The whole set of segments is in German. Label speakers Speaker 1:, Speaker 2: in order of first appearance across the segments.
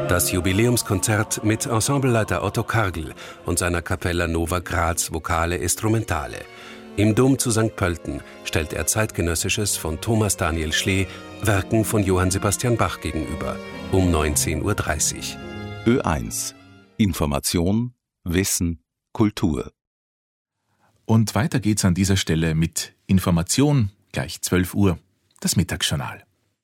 Speaker 1: Das Jubiläumskonzert mit Ensembleleiter Otto Kargl und seiner Capella Nova Graz Vocale Instrumentale. Im Dom zu St. Pölten stellt er Zeitgenössisches von Thomas Daniel Schlee Werken von Johann Sebastian Bach gegenüber, um 19:30 Uhr.
Speaker 2: Ö1 Information, Wissen, Kultur.
Speaker 3: Und weiter geht's an dieser Stelle mit Information, gleich 12 Uhr, das Mittagsjournal.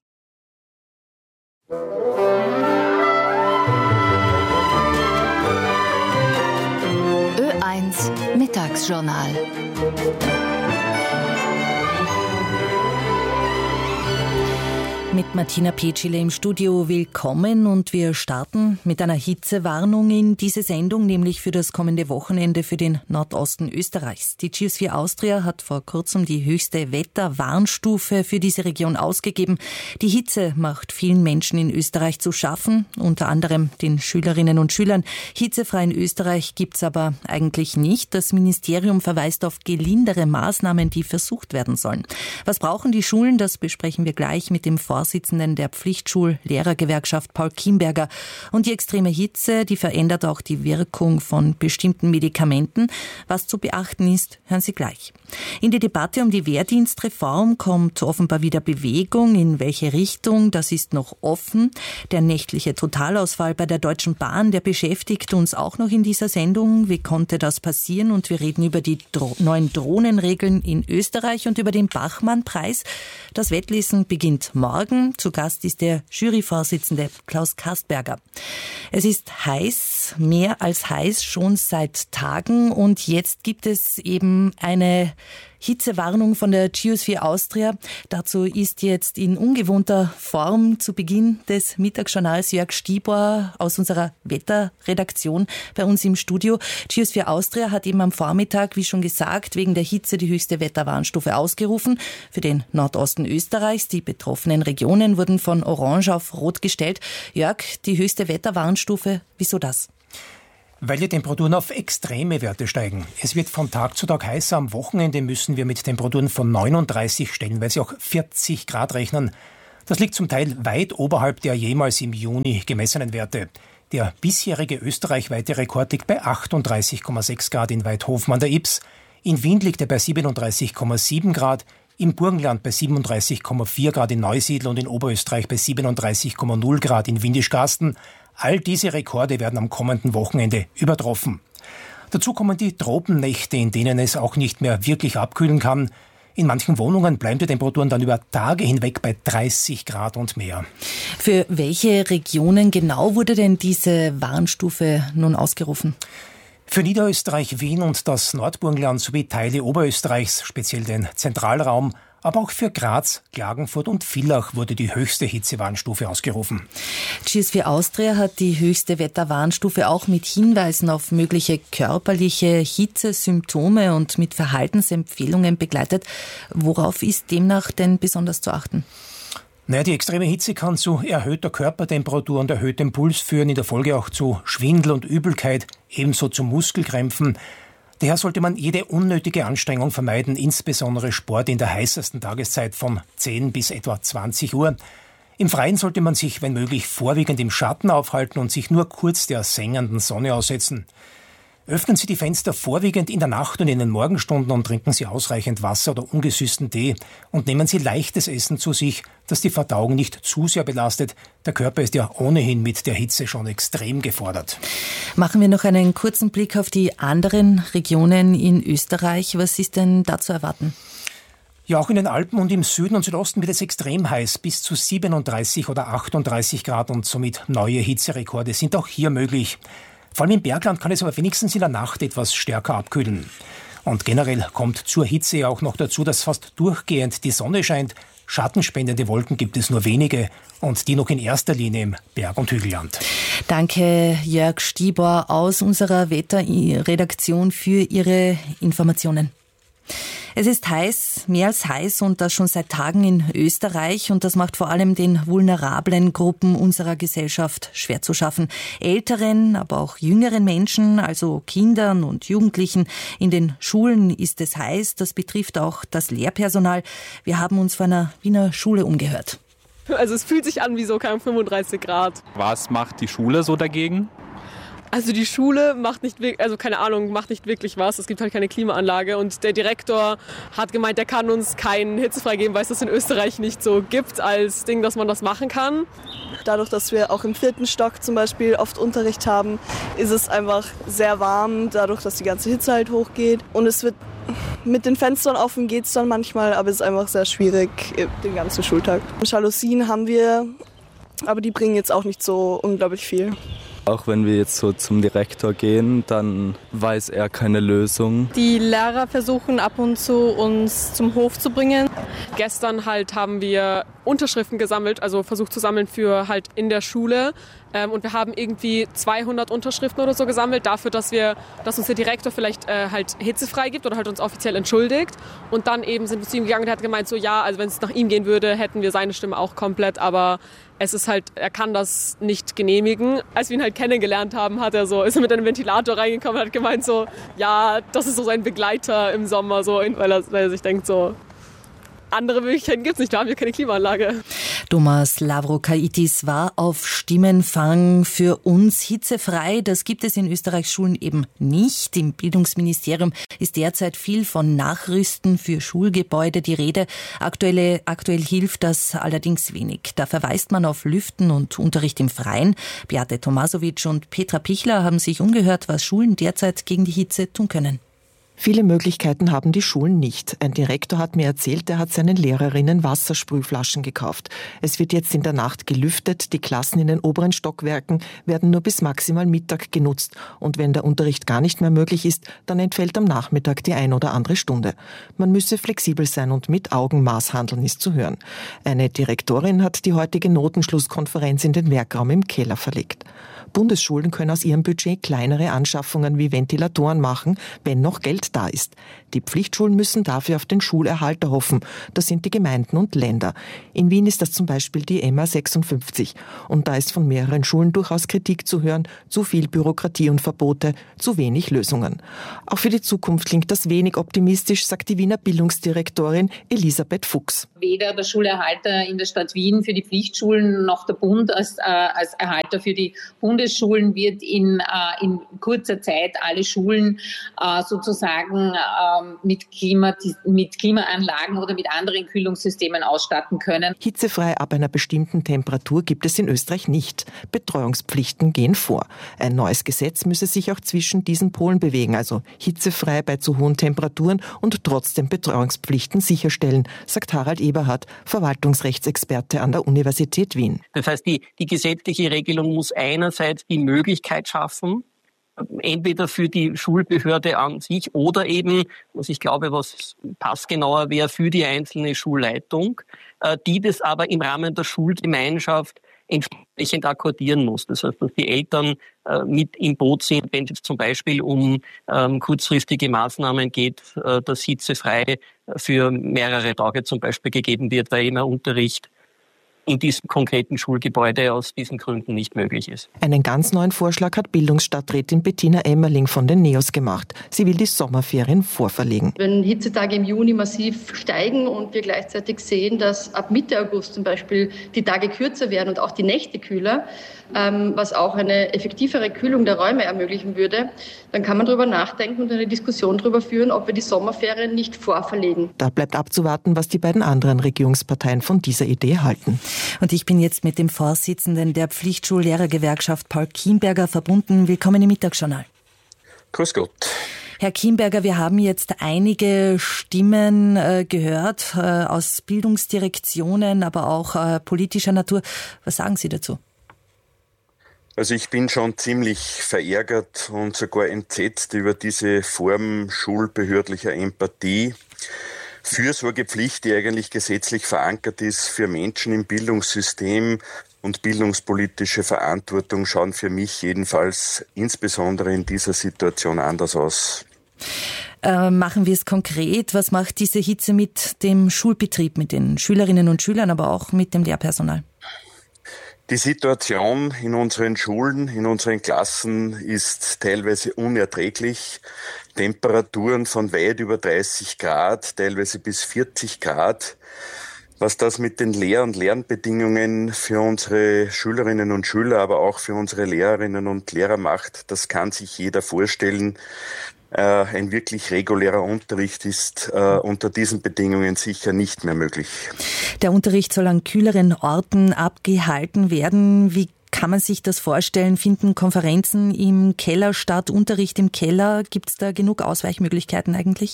Speaker 4: Ö1 Mittagsjournal.
Speaker 5: Mit Martina Petschile im Studio willkommen und wir starten mit einer Hitzewarnung in diese Sendung, nämlich für das kommende Wochenende für den Nordosten Österreichs. Die Geosphere Austria hat vor kurzem die höchste Wetterwarnstufe für diese Region ausgegeben. Die Hitze macht vielen Menschen in Österreich zu schaffen, unter anderem den Schülerinnen und Schülern. Hitzefrei in Österreich gibt's aber eigentlich nicht. Das Ministerium verweist auf gelindere Maßnahmen, die versucht werden sollen. Was brauchen die Schulen? Das besprechen wir gleich mit dem Vorsitzenden der Pflichtschul-Lehrergewerkschaft Paul Kimberger. Und die extreme Hitze, die verändert auch die Wirkung von bestimmten Medikamenten. Was zu beachten ist, hören Sie gleich. In die Debatte um die Wehrdienstreform kommt offenbar wieder Bewegung. In welche Richtung, das ist noch offen. Der nächtliche Totalausfall bei der Deutschen Bahn, der beschäftigt uns auch noch in dieser Sendung. Wie konnte das passieren? Und wir reden über die neuen Drohnenregeln in Österreich und über den Bachmann-Preis. Das Wettlesen beginnt morgen. Zu Gast ist der Juryvorsitzende Klaus Kastberger. Es ist heiß, mehr als heiß, schon seit Tagen. Und jetzt gibt es eben eine Hitzewarnung von der Geosphere Austria. Dazu ist jetzt in ungewohnter Form zu Beginn des Mittagsjournals Jörg Stibor aus unserer Wetterredaktion bei uns im Studio. Geosphere Austria hat eben am Vormittag, wie schon gesagt, wegen der Hitze die höchste Wetterwarnstufe ausgerufen für den Nordosten Österreichs. Die betroffenen Regionen wurden von Orange auf Rot gestellt. Jörg, die höchste Wetterwarnstufe, wieso das?
Speaker 6: Weil die Temperaturen auf extreme Werte steigen. Es wird von Tag zu Tag heißer. Am Wochenende müssen wir mit Temperaturen von 39, stellenweise auch 40 Grad rechnen. Das liegt zum Teil weit oberhalb der jemals im Juni gemessenen Werte. Der bisherige österreichweite Rekord liegt bei 38,6 Grad in Weidhofen an der Ybbs. In Wien liegt er bei 37,7 Grad. Im Burgenland bei 37,4 Grad in Neusiedl und in Oberösterreich bei 37,0 Grad in Windischgarsten. All diese Rekorde werden am kommenden Wochenende übertroffen. Dazu kommen die Tropennächte, in denen es auch nicht mehr wirklich abkühlen kann. In manchen Wohnungen bleiben die Temperaturen dann über Tage hinweg bei 30 Grad und mehr.
Speaker 5: Für welche Regionen genau wurde denn diese Warnstufe nun ausgerufen?
Speaker 6: Für Niederösterreich, Wien und das Nordburgenland sowie Teile Oberösterreichs, speziell den Zentralraum, aber auch für Graz, Klagenfurt und Villach wurde die höchste Hitzewarnstufe ausgerufen.
Speaker 5: Geosphere Austria hat die höchste Wetterwarnstufe auch mit Hinweisen auf mögliche körperliche Hitzesymptome und mit Verhaltensempfehlungen begleitet. Worauf ist demnach denn besonders zu achten?
Speaker 6: Die extreme Hitze kann zu erhöhter Körpertemperatur und erhöhtem Puls führen, in der Folge auch zu Schwindel und Übelkeit, ebenso zu Muskelkrämpfen. Daher sollte man jede unnötige Anstrengung vermeiden, insbesondere Sport in der heißesten Tageszeit von 10 bis etwa 20 Uhr. Im Freien sollte man sich, wenn möglich, vorwiegend im Schatten aufhalten und sich nur kurz der sengenden Sonne aussetzen. Öffnen Sie die Fenster vorwiegend in der Nacht und in den Morgenstunden und trinken Sie ausreichend Wasser oder ungesüßten Tee und nehmen Sie leichtes Essen zu sich, das die Verdauung nicht zu sehr belastet. Der Körper ist ja ohnehin mit der Hitze schon extrem gefordert.
Speaker 5: Machen wir noch einen kurzen Blick auf die anderen Regionen in Österreich. Was ist denn da zu erwarten?
Speaker 6: Ja, auch in den Alpen und im Süden und Südosten wird es extrem heiß. Bis zu 37 oder 38 Grad und somit neue Hitzerekorde sind auch hier möglich. Vor allem im Bergland kann es aber wenigstens in der Nacht etwas stärker abkühlen. Und generell kommt zur Hitze ja auch noch dazu, dass fast durchgehend die Sonne scheint. Schattenspendende Wolken gibt es nur wenige und die noch in erster Linie im Berg- und Hügelland.
Speaker 5: Danke, Jörg Stibor aus unserer Wetterredaktion für Ihre Informationen. Es ist heiß, mehr als heiß und das schon seit Tagen in Österreich und das macht vor allem den vulnerablen Gruppen unserer Gesellschaft schwer zu schaffen. Älteren, aber auch jüngeren Menschen, also Kindern und Jugendlichen. In den Schulen ist es heiß, das betrifft auch das Lehrpersonal. Wir haben uns vor einer Wiener Schule umgehört.
Speaker 7: Also es fühlt sich an wie so 35 Grad.
Speaker 8: Was macht die Schule so dagegen?
Speaker 7: Also die Schule macht nicht wirklich was. Es gibt halt keine Klimaanlage und der Direktor hat gemeint, er kann uns keinen hitzefrei geben, weil es das in Österreich nicht so gibt als Ding, dass man das machen kann.
Speaker 9: Dadurch, dass wir auch im 4. Stock zum Beispiel oft Unterricht haben, ist es einfach sehr warm, dadurch, dass die ganze Hitze halt hochgeht. Und es wird mit den Fenstern offen geht es dann manchmal, aber es ist einfach sehr schwierig den ganzen Schultag. Jalousien haben wir, aber die bringen jetzt auch nicht so unglaublich viel.
Speaker 10: Auch wenn wir jetzt so zum Direktor gehen, dann weiß er keine Lösung.
Speaker 11: Die Lehrer versuchen ab und zu uns zum Hof zu bringen.
Speaker 7: Gestern halt haben wir Unterschriften gesammelt, also versucht zu sammeln für halt in der Schule. Und wir haben irgendwie 200 Unterschriften oder so gesammelt dafür, dass uns der Direktor vielleicht halt hitzefrei gibt oder halt uns offiziell entschuldigt. Und dann eben sind wir zu ihm gegangen und er hat gemeint, so ja, also wenn es nach ihm gehen würde, hätten wir seine Stimme auch komplett, aber es ist halt, er kann das nicht genehmigen. Als wir ihn halt kennengelernt haben, ist er mit einem Ventilator reingekommen und hat gemeint so, ja, das ist so sein Begleiter im Sommer, so, weil er sich denkt so, andere Möglichkeiten gibt es nicht, da haben wir keine Klimaanlage.
Speaker 5: Thomas Lavrokaitis war auf Stimmenfang für uns hitzefrei. Das gibt es in Österreichs Schulen eben nicht. Im Bildungsministerium ist derzeit viel von Nachrüsten für Schulgebäude die Rede. Aktuell hilft das allerdings wenig. Da verweist man auf Lüften und Unterricht im Freien. Beate Tomasovic und Petra Pichler haben sich umgehört, was Schulen derzeit gegen die Hitze tun können.
Speaker 12: Viele Möglichkeiten haben die Schulen nicht. Ein Direktor hat mir erzählt, er hat seinen Lehrerinnen Wassersprühflaschen gekauft. Es wird jetzt in der Nacht gelüftet, die Klassen in den oberen Stockwerken werden nur bis maximal Mittag genutzt. Und wenn der Unterricht gar nicht mehr möglich ist, dann entfällt am Nachmittag die ein oder andere Stunde. Man müsse flexibel sein und mit Augenmaß handeln, ist zu hören. Eine Direktorin hat die heutige Notenschlusskonferenz in den Werkraum im Keller verlegt. Bundesschulen können aus ihrem Budget kleinere Anschaffungen wie Ventilatoren machen, wenn noch Geld da ist. Die Pflichtschulen müssen dafür auf den Schulerhalter hoffen. Das sind die Gemeinden und Länder. In Wien ist das zum Beispiel die MA 56. Und da ist von mehreren Schulen durchaus Kritik zu hören. Zu viel Bürokratie und Verbote, zu wenig Lösungen. Auch für die Zukunft klingt das wenig optimistisch, sagt die Wiener Bildungsdirektorin Elisabeth Fuchs.
Speaker 13: Weder der Schulerhalter in der Stadt Wien für die Pflichtschulen noch der Bund als Erhalter für die Bundesschulen wird in kurzer Zeit alle Schulen sozusagen mit Klimaanlagen oder mit anderen Kühlungssystemen ausstatten können.
Speaker 12: Hitzefrei ab einer bestimmten Temperatur gibt es in Österreich nicht. Betreuungspflichten gehen vor. Ein neues Gesetz müsse sich auch zwischen diesen Polen bewegen, also hitzefrei bei zu hohen Temperaturen und trotzdem Betreuungspflichten sicherstellen, sagt Harald Eberhardt, Verwaltungsrechtsexperte an der Universität Wien.
Speaker 14: Das heißt, die gesetzliche Regelung muss einerseits die Möglichkeit schaffen, entweder für die Schulbehörde an sich oder eben, was ich glaube, was passgenauer wäre, für die einzelne Schulleitung, die das aber im Rahmen der Schulgemeinschaft entsprechend akkordieren muss. Das heißt, dass die Eltern mit im Boot sind, wenn es zum Beispiel um kurzfristige Maßnahmen geht, dass hitzefrei für mehrere Tage zum Beispiel gegeben wird, weil immer Unterricht in diesem konkreten Schulgebäude aus diesen Gründen nicht möglich ist.
Speaker 12: Einen ganz neuen Vorschlag hat Bildungsstadträtin Bettina Emmerling von den NEOS gemacht. Sie will die Sommerferien vorverlegen.
Speaker 15: Wenn Hitzetage im Juni massiv steigen und wir gleichzeitig sehen, dass ab Mitte August zum Beispiel die Tage kürzer werden und auch die Nächte kühler, was auch eine effektivere Kühlung der Räume ermöglichen würde, dann kann man darüber nachdenken und eine Diskussion darüber führen, ob wir die Sommerferien nicht vorverlegen.
Speaker 12: Da bleibt abzuwarten, was die beiden anderen Regierungsparteien von dieser Idee halten.
Speaker 5: Und ich bin jetzt mit dem Vorsitzenden der Pflichtschullehrergewerkschaft Paul Kienberger verbunden. Willkommen im Mittagsjournal.
Speaker 16: Grüß Gott.
Speaker 5: Herr Kienberger, wir haben jetzt einige Stimmen gehört aus Bildungsdirektionen, aber auch politischer Natur. Was sagen Sie dazu?
Speaker 16: Also ich bin schon ziemlich verärgert und sogar entsetzt über diese Form schulbehördlicher Empathie. Fürsorgepflicht, die eigentlich gesetzlich verankert ist für Menschen im Bildungssystem, und bildungspolitische Verantwortung schauen für mich jedenfalls insbesondere in dieser Situation anders aus.
Speaker 5: Machen wir es konkret. Was macht diese Hitze mit dem Schulbetrieb, mit den Schülerinnen und Schülern, aber auch mit dem Lehrpersonal?
Speaker 16: Die Situation in unseren Schulen, in unseren Klassen ist teilweise unerträglich. Temperaturen von weit über 30 Grad, teilweise bis 40 Grad. Was das mit den Lehr- und Lernbedingungen für unsere Schülerinnen und Schüler, aber auch für unsere Lehrerinnen und Lehrer macht, das kann sich jeder vorstellen. Ein wirklich regulärer Unterricht ist unter diesen Bedingungen sicher nicht mehr möglich.
Speaker 5: Der Unterricht soll an kühleren Orten abgehalten werden. Wie kann man sich das vorstellen? Finden Konferenzen im Keller statt, Unterricht im Keller? Gibt es da genug Ausweichmöglichkeiten eigentlich?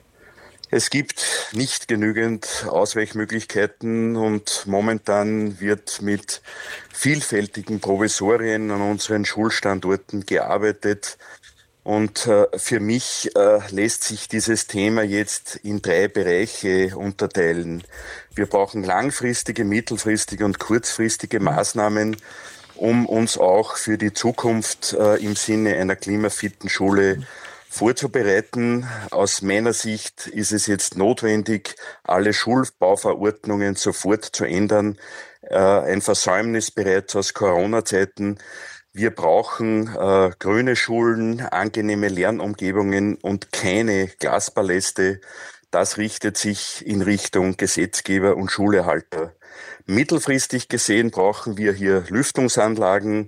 Speaker 16: Es gibt nicht genügend Ausweichmöglichkeiten und momentan wird mit vielfältigen Provisorien an unseren Schulstandorten gearbeitet. Und für mich lässt sich dieses Thema jetzt in 3 Bereiche unterteilen. Wir brauchen langfristige, mittelfristige und kurzfristige Maßnahmen, um uns auch für die Zukunft im Sinne einer klimafitten Schule vorzubereiten. Aus meiner Sicht ist es jetzt notwendig, alle Schulbauverordnungen sofort zu ändern. Ein Versäumnis bereits aus Corona-Zeiten. Wir brauchen grüne Schulen, angenehme Lernumgebungen und keine Glaspaläste. Das richtet sich in Richtung Gesetzgeber und Schulerhalter. Mittelfristig gesehen brauchen wir hier Lüftungsanlagen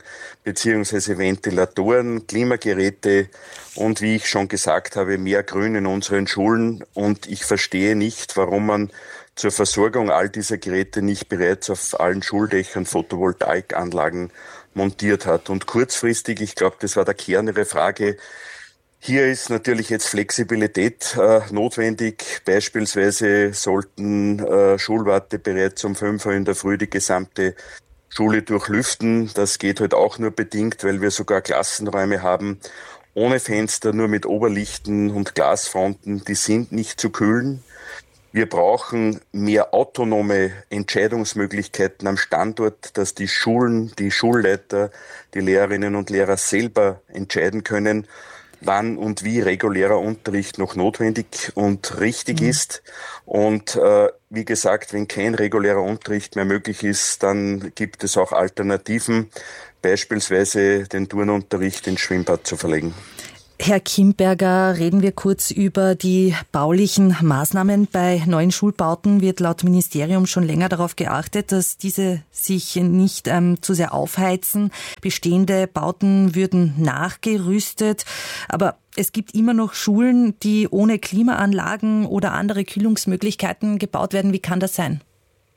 Speaker 16: bzw. Ventilatoren, Klimageräte und, wie ich schon gesagt habe, mehr Grün in unseren Schulen. Und ich verstehe nicht, warum man zur Versorgung all dieser Geräte nicht bereits auf allen Schuldächern Photovoltaikanlagen montiert hat. Und kurzfristig, ich glaube, das war der Kern Ihrer Frage, hier ist natürlich jetzt Flexibilität notwendig. Beispielsweise sollten Schulwarte bereits um 5 Uhr in der Früh die gesamte Schule durchlüften. Das geht halt auch nur bedingt, weil wir sogar Klassenräume haben ohne Fenster, nur mit Oberlichten und Glasfronten. Die sind nicht zu kühlen. Wir brauchen mehr autonome Entscheidungsmöglichkeiten am Standort, dass die Schulen, die Schulleiter, die Lehrerinnen und Lehrer selber entscheiden können, wann und wie regulärer Unterricht noch notwendig und richtig ist. Und wie gesagt, wenn kein regulärer Unterricht mehr möglich ist, dann gibt es auch Alternativen, beispielsweise den Turnunterricht ins Schwimmbad zu verlegen.
Speaker 5: Herr Kimberger, reden wir kurz über die baulichen Maßnahmen. Bei neuen Schulbauten wird laut Ministerium schon länger darauf geachtet, dass diese sich nicht zu sehr aufheizen. Bestehende Bauten würden nachgerüstet. Aber es gibt immer noch Schulen, die ohne Klimaanlagen oder andere Kühlungsmöglichkeiten gebaut werden. Wie kann das sein?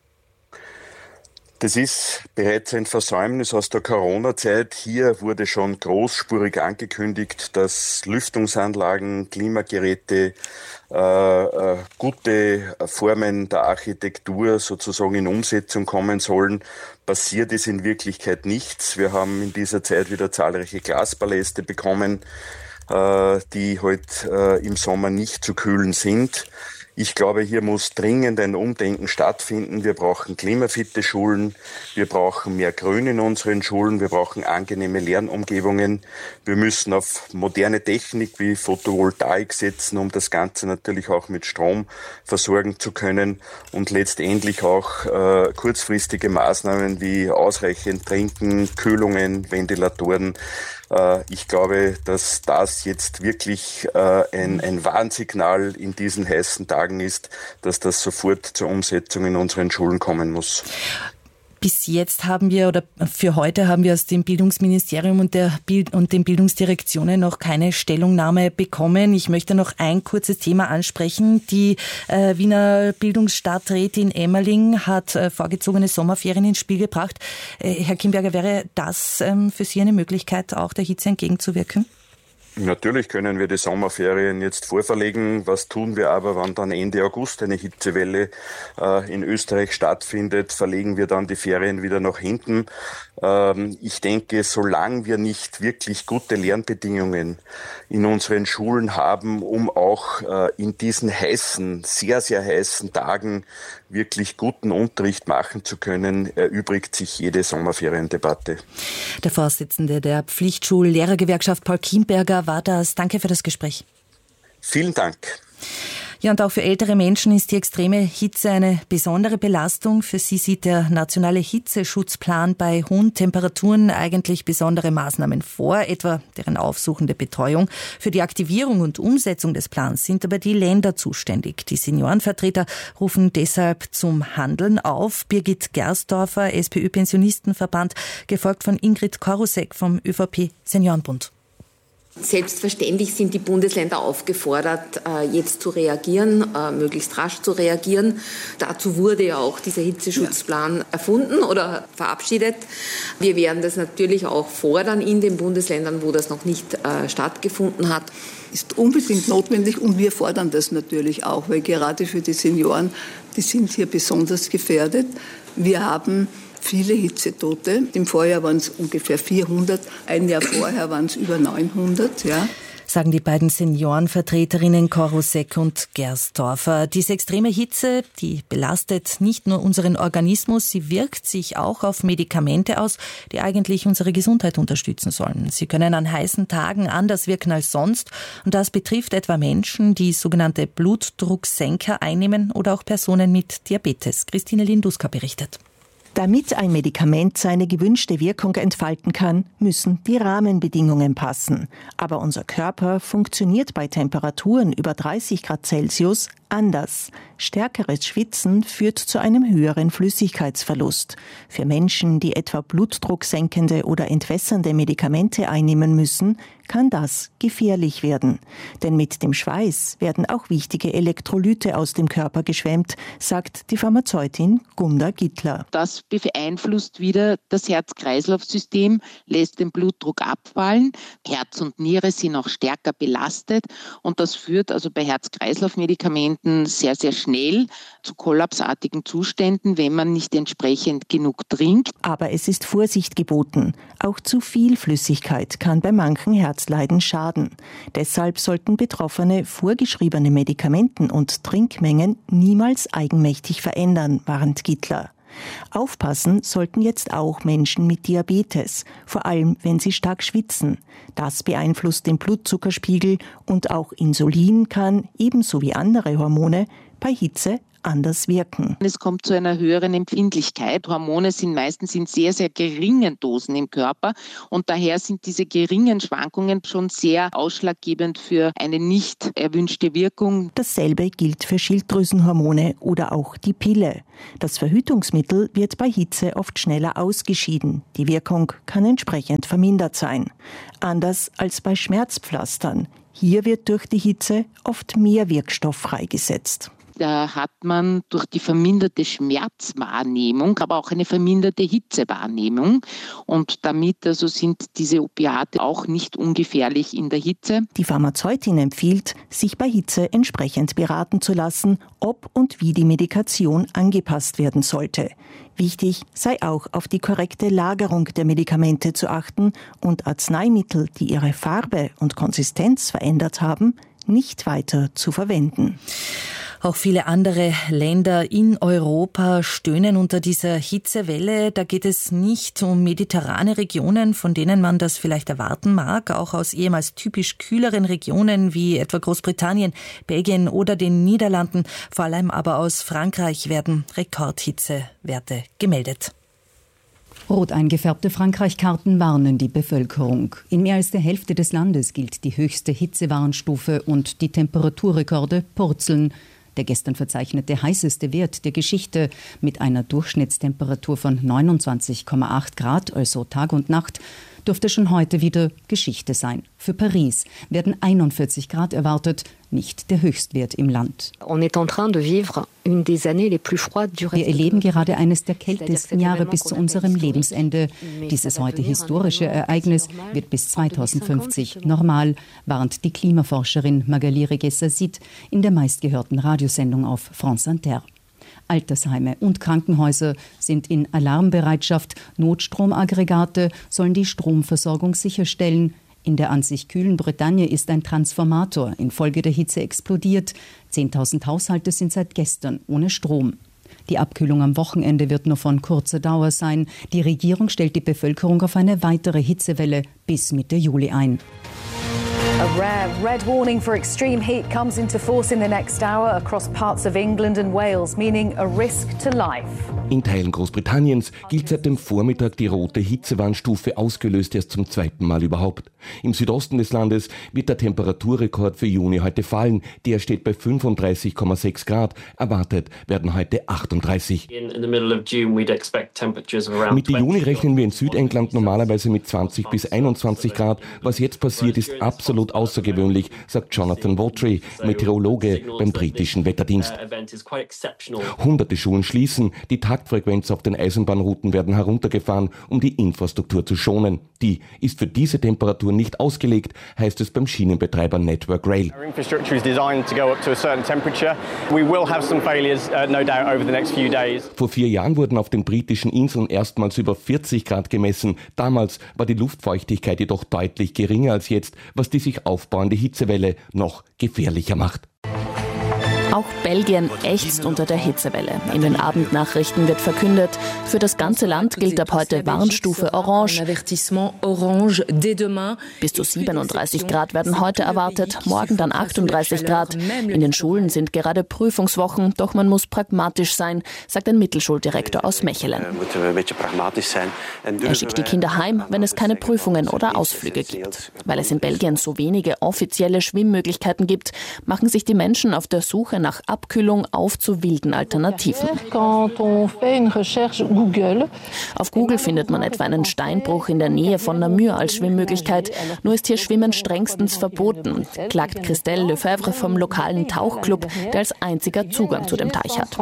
Speaker 16: Das ist bereits ein Versäumnis aus der Corona-Zeit. Hier wurde schon großspurig angekündigt, dass Lüftungsanlagen, Klimageräte, gute Formen der Architektur sozusagen in Umsetzung kommen sollen. Passiert ist in Wirklichkeit nichts. Wir haben in dieser Zeit wieder zahlreiche Glaspaläste bekommen, die heute im Sommer nicht zu kühlen sind. Ich glaube, hier muss dringend ein Umdenken stattfinden. Wir brauchen klimafitte Schulen, wir brauchen mehr Grün in unseren Schulen, wir brauchen angenehme Lernumgebungen. Wir müssen auf moderne Technik wie Photovoltaik setzen, um das Ganze natürlich auch mit Strom versorgen zu können und letztendlich auch kurzfristige Maßnahmen wie ausreichend Trinken, Kühlungen, Ventilatoren. Ich glaube, dass das jetzt wirklich ein Warnsignal in diesen heißen Tagen ist, dass das sofort zur Umsetzung in unseren Schulen kommen muss.
Speaker 5: Bis jetzt haben wir, oder für heute haben wir aus dem Bildungsministerium und den Bildungsdirektionen noch keine Stellungnahme bekommen. Ich möchte noch ein kurzes Thema ansprechen. Die Wiener Bildungsstadträtin Emmerling hat vorgezogene Sommerferien ins Spiel gebracht. Herr Kimberger, wäre das für Sie eine Möglichkeit, auch der Hitze entgegenzuwirken?
Speaker 16: Natürlich können wir die Sommerferien jetzt vorverlegen. Was tun wir aber, wenn dann Ende August eine Hitzewelle in Österreich stattfindet? Verlegen wir dann die Ferien wieder nach hinten? Ich denke, solange wir nicht wirklich gute Lernbedingungen in unseren Schulen haben, um auch in diesen heißen, sehr, sehr heißen Tagen wirklich guten Unterricht machen zu können, erübrigt sich jede Sommerferiendebatte.
Speaker 5: Der Vorsitzende der Pflichtschul-Lehrergewerkschaft Paul Kimberger war das. Danke für das Gespräch.
Speaker 16: Vielen Dank.
Speaker 5: Ja, und auch für ältere Menschen ist die extreme Hitze eine besondere Belastung. Für sie sieht der nationale Hitzeschutzplan bei hohen Temperaturen eigentlich besondere Maßnahmen vor, etwa deren aufsuchende Betreuung. Für die Aktivierung und Umsetzung des Plans sind aber die Länder zuständig. Die Seniorenvertreter rufen deshalb zum Handeln auf. Birgit Gersdorfer, SPÖ-Pensionistenverband, gefolgt von Ingrid Korusek vom ÖVP-Seniorenbund.
Speaker 17: Selbstverständlich sind die Bundesländer aufgefordert, jetzt zu reagieren, möglichst rasch zu reagieren. Dazu wurde ja auch dieser Hitzeschutzplan erfunden oder verabschiedet. Wir werden das natürlich auch fordern in den Bundesländern, wo das noch nicht stattgefunden hat.
Speaker 18: Ist unbedingt notwendig und wir fordern das natürlich auch, weil gerade für die Senioren, die sind hier besonders gefährdet. Wir haben viele Hitzetote. Im Vorjahr waren es ungefähr 400, ein Jahr vorher waren es über 900. Ja.
Speaker 5: Sagen die beiden Seniorenvertreterinnen Korusek und Gersdorfer. Diese extreme Hitze, die belastet nicht nur unseren Organismus, sie wirkt sich auch auf Medikamente aus, die eigentlich unsere Gesundheit unterstützen sollen. Sie können an heißen Tagen anders wirken als sonst und das betrifft etwa Menschen, die sogenannte Blutdrucksenker einnehmen oder auch Personen mit Diabetes. Christine Linduska berichtet.
Speaker 19: Damit ein Medikament seine gewünschte Wirkung entfalten kann, müssen die Rahmenbedingungen passen. Aber unser Körper funktioniert bei Temperaturen über 30 Grad Celsius anders. Stärkeres Schwitzen führt zu einem höheren Flüssigkeitsverlust. Für Menschen, die etwa blutdrucksenkende oder entwässernde Medikamente einnehmen müssen, kann das gefährlich werden. Denn mit dem Schweiß werden auch wichtige Elektrolyte aus dem Körper geschwemmt, sagt die Pharmazeutin Gunda Gittler.
Speaker 20: Das beeinflusst wieder das Herz-Kreislauf-System, lässt den Blutdruck abfallen. Herz und Niere sind auch stärker belastet und das führt also bei Herz-Kreislauf-Medikamenten sehr, sehr schnell zu kollapsartigen Zuständen, wenn man nicht entsprechend genug trinkt.
Speaker 19: Aber es ist Vorsicht geboten. Auch zu viel Flüssigkeit kann bei manchen Herzleiden schaden. Deshalb sollten Betroffene vorgeschriebene Medikamenten und Trinkmengen niemals eigenmächtig verändern, warnt Gittler. Aufpassen sollten jetzt auch Menschen mit Diabetes, vor allem wenn sie stark schwitzen. Das beeinflusst den Blutzuckerspiegel und auch Insulin kann, ebenso wie andere Hormone, bei Hitze anders wirken.
Speaker 20: Es kommt zu einer höheren Empfindlichkeit. Hormone sind meistens in sehr, sehr geringen Dosen im Körper und daher sind diese geringen Schwankungen schon sehr ausschlaggebend für eine nicht erwünschte Wirkung.
Speaker 19: Dasselbe gilt für Schilddrüsenhormone oder auch die Pille. Das Verhütungsmittel wird bei Hitze oft schneller ausgeschieden. Die Wirkung kann entsprechend vermindert sein. Anders als bei Schmerzpflastern. Hier wird durch die Hitze oft mehr Wirkstoff freigesetzt.
Speaker 20: Da hat man durch die verminderte Schmerzwahrnehmung, aber auch eine verminderte Hitzewahrnehmung. Und damit also sind diese Opiate auch nicht ungefährlich in der Hitze.
Speaker 19: Die Pharmazeutin empfiehlt, sich bei Hitze entsprechend beraten zu lassen, ob und wie die Medikation angepasst werden sollte. Wichtig sei auch, auf die korrekte Lagerung der Medikamente zu achten und Arzneimittel, die ihre Farbe und Konsistenz verändert haben, nicht weiter zu verwenden.
Speaker 5: Auch viele andere Länder in Europa stöhnen unter dieser Hitzewelle. Da geht es nicht um mediterrane Regionen, von denen man das vielleicht erwarten mag. Auch aus ehemals typisch kühleren Regionen wie etwa Großbritannien, Belgien oder den Niederlanden, vor allem aber aus Frankreich, werden Rekordhitzewerte gemeldet.
Speaker 21: Rot eingefärbte Frankreich-Karten warnen die Bevölkerung. In mehr als der Hälfte des Landes gilt die höchste Hitzewarnstufe und die Temperaturrekorde purzeln. Der gestern verzeichnete heißeste Wert der Geschichte mit einer Durchschnittstemperatur von 29,8 Grad, also Tag und Nacht, dürfte schon heute wieder Geschichte sein. Für Paris werden 41 Grad erwartet, nicht der Höchstwert im Land. Wir erleben gerade eines der kältesten Jahre bis zu unserem Lebensende. Dieses heute historische Ereignis wird bis 2050 normal, warnt die Klimaforscherin Magali Reguessa-Sid in der meistgehörten Radiosendung auf France Inter. Altersheime und Krankenhäuser sind in Alarmbereitschaft. Notstromaggregate sollen die Stromversorgung sicherstellen. In der an sich kühlen Bretagne ist ein Transformator infolge der Hitze explodiert. 10.000 Haushalte sind seit gestern ohne Strom. Die Abkühlung am Wochenende wird nur von kurzer Dauer sein. Die Regierung stellt die Bevölkerung auf eine weitere Hitzewelle bis Mitte Juli ein.
Speaker 1: A rare red warning for extreme heat comes into force in the next hour across parts of England and Wales, meaning a risk to life.
Speaker 22: In Teilen Großbritanniens gilt seit dem Vormittag die rote Hitzewarnstufe, ausgelöst erst zum zweiten Mal überhaupt. Im Südosten des Landes wird der Temperaturrekord für Juni heute fallen. Der steht bei 35,6 Grad. Erwartet werden heute 38. Mitte Juni rechnen wir in Südengland normalerweise mit 20 bis 21 Grad. Was jetzt passiert, ist absolut außergewöhnlich, sagt Jonathan Watry, Meteorologe beim britischen Wetterdienst. Hunderte Schulen schließen, die Taktfrequenz auf den Eisenbahnrouten werden heruntergefahren, um die Infrastruktur zu schonen. Die ist für diese Temperatur nicht ausgelegt, heißt es beim Schienenbetreiber Network Rail. Vor 4 Jahren wurden auf den britischen Inseln erstmals über 40 Grad gemessen. Damals war die Luftfeuchtigkeit jedoch deutlich geringer als jetzt, was die sich aufbauende Hitzewelle noch gefährlicher macht.
Speaker 23: Auch Belgien ächzt unter der Hitzewelle. In den Abendnachrichten wird verkündet, für das ganze Land gilt ab heute Warnstufe Orange. Bis zu 37 Grad werden heute erwartet, morgen dann 38 Grad. In den Schulen sind gerade Prüfungswochen, doch man muss pragmatisch sein, sagt ein Mittelschuldirektor aus Mechelen. Er schickt die Kinder heim, wenn es keine Prüfungen oder Ausflüge gibt. Weil es in Belgien so wenige offizielle Schwimmmöglichkeiten gibt, machen sich die Menschen auf der Suche nach Abkühlung auf zu wilden Alternativen. Auf Google findet man etwa einen Steinbruch in der Nähe von Namur als Schwimmmöglichkeit. Nur ist hier Schwimmen strengstens verboten, klagt Christelle Lefebvre vom lokalen Tauchclub, der als einziger Zugang zu dem Teich hat.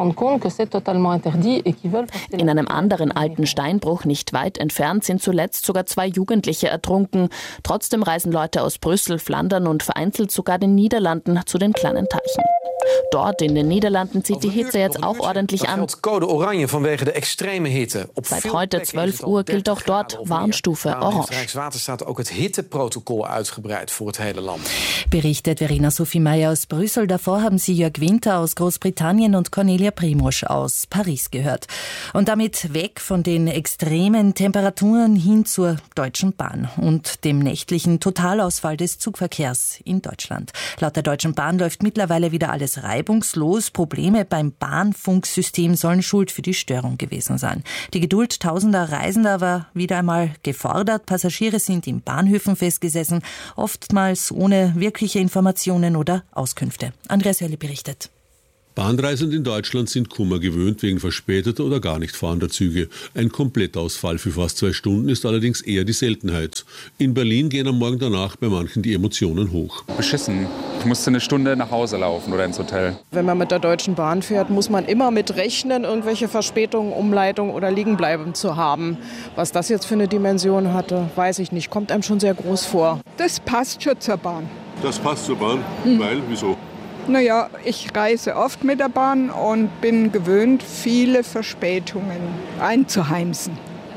Speaker 23: In einem anderen alten Steinbruch nicht weit entfernt sind zuletzt sogar 2 Jugendliche ertrunken. Trotzdem reisen Leute aus Brüssel, Flandern und vereinzelt sogar den Niederlanden zu den kleinen Teichen. Dort in den Niederlanden zieht die Hitze jetzt auch ordentlich an. Seit heute 12 Uhr gilt auch dort Warnstufe Orange.
Speaker 5: Berichtet Verena Sophie Meyer aus Brüssel. Davor haben Sie Jörg Winter aus Großbritannien und Cornelia Primosch aus Paris gehört. Und damit weg von den extremen Temperaturen hin zur Deutschen Bahn und dem nächtlichen Totalausfall des Zugverkehrs in Deutschland. Laut der Deutschen Bahn läuft mittlerweile wieder alles reibungslos. Probleme beim Bahnfunksystem sollen schuld für die Störung gewesen sein. Die Geduld tausender Reisender war wieder einmal gefordert. Passagiere sind in Bahnhöfen festgesessen, oftmals ohne wirkliche Informationen oder Auskünfte. Andreas Hörli berichtet.
Speaker 24: Bahnreisende in Deutschland sind Kummer gewöhnt wegen verspäteter oder gar nicht fahrender Züge. Ein Komplettausfall für fast 2 Stunden ist allerdings eher die Seltenheit. In Berlin gehen am Morgen danach bei manchen die Emotionen hoch.
Speaker 8: Beschissen. Ich musste 1 Stunde nach Hause laufen oder ins Hotel.
Speaker 25: Wenn man mit der Deutschen Bahn fährt, muss man immer mit rechnen, irgendwelche Verspätungen, Umleitungen oder Liegenbleiben zu haben. Was das jetzt für eine Dimension hatte, weiß ich nicht. Kommt einem schon sehr groß vor.
Speaker 26: Das passt schon zur Bahn.
Speaker 24: Das passt zur Bahn? Weil? Wieso?
Speaker 26: Naja, ich reise oft mit der Bahn und bin gewöhnt, viele Verspätungen einzuheimsen.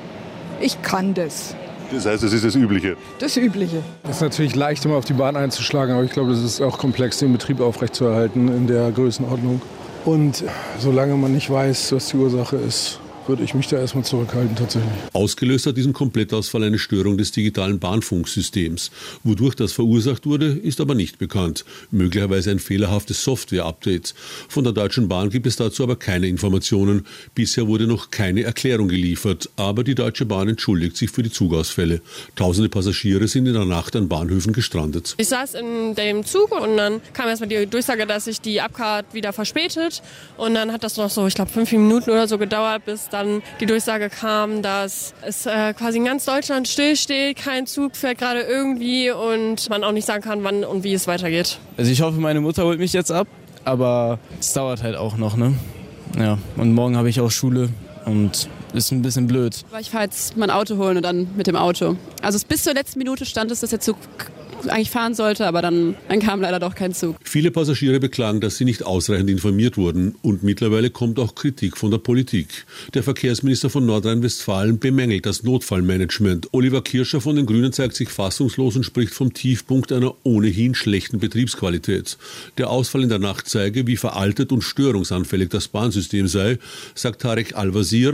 Speaker 26: Ich kann das.
Speaker 24: Das heißt, das ist das Übliche?
Speaker 26: Das Übliche.
Speaker 27: Es ist natürlich leicht, immer auf die Bahn einzuschlagen, aber ich glaube, es ist auch komplex, den Betrieb aufrechtzuerhalten in der Größenordnung. Und solange man nicht weiß, was die Ursache ist, würde ich mich da erstmal zurückhalten tatsächlich.
Speaker 24: Ausgelöst hat diesen Komplettausfall eine Störung des digitalen Bahnfunksystems. Wodurch das verursacht wurde, ist aber nicht bekannt. Möglicherweise ein fehlerhaftes Software-Update. Von der Deutschen Bahn gibt es dazu aber keine Informationen. Bisher wurde noch keine Erklärung geliefert. Aber die Deutsche Bahn entschuldigt sich für die Zugausfälle. Tausende Passagiere sind in der Nacht an Bahnhöfen gestrandet.
Speaker 7: Ich saß in dem Zug und dann kam erstmal die Durchsage, dass sich die Abfahrt wieder verspätet. Und dann hat das noch so, ich glaube, 5 Minuten oder so gedauert, bis dann die Durchsage kam, dass es quasi in ganz Deutschland stillsteht, kein Zug fährt gerade irgendwie und man auch nicht sagen kann, wann und wie es weitergeht.
Speaker 28: Also ich hoffe, meine Mutter holt mich jetzt ab, aber es dauert halt auch noch, ne? Ja, und morgen habe ich auch Schule und ist ein bisschen blöd.
Speaker 29: Ich fahre jetzt mein Auto holen und dann mit dem Auto. Also bis zur letzten Minute stand es, dass der Zug eigentlich fahren sollte, aber dann kam leider doch kein Zug.
Speaker 24: Viele Passagiere beklagen, dass sie nicht ausreichend informiert wurden und mittlerweile kommt auch Kritik von der Politik. Der Verkehrsminister von Nordrhein-Westfalen bemängelt das Notfallmanagement. Oliver Kirscher von den Grünen zeigt sich fassungslos und spricht vom Tiefpunkt einer ohnehin schlechten Betriebsqualität. Der Ausfall in der Nacht zeige, wie veraltet und störungsanfällig das Bahnsystem sei, sagt Tarek Al-Wazir, Vorsitzender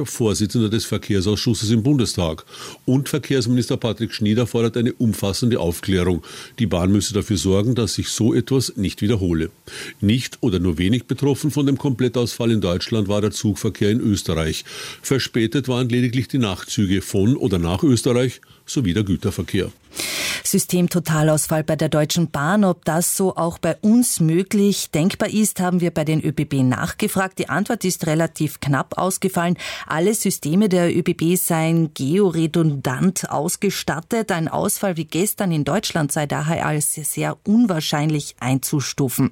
Speaker 24: Vorsitzender des Verkehrsausschusses im Bundestag. Und Verkehrsminister Patrick Schnyder fordert eine umfassende Aufklärung. Die Bahn müsse dafür sorgen, dass sich so etwas nicht wiederhole. Nicht oder nur wenig betroffen von dem Komplettausfall in Deutschland war der Zugverkehr in Österreich. Verspätet waren lediglich die Nachtzüge von oder nach Österreich sowie der Güterverkehr.
Speaker 5: Systemtotalausfall bei der Deutschen Bahn. Ob das so auch bei uns möglich denkbar ist, haben wir bei den ÖBB nachgefragt. Die Antwort ist relativ knapp ausgefallen. Alle Systeme der ÖBB seien georedundant ausgestattet. Ein Ausfall wie gestern in Deutschland sei daher als sehr unwahrscheinlich einzustufen.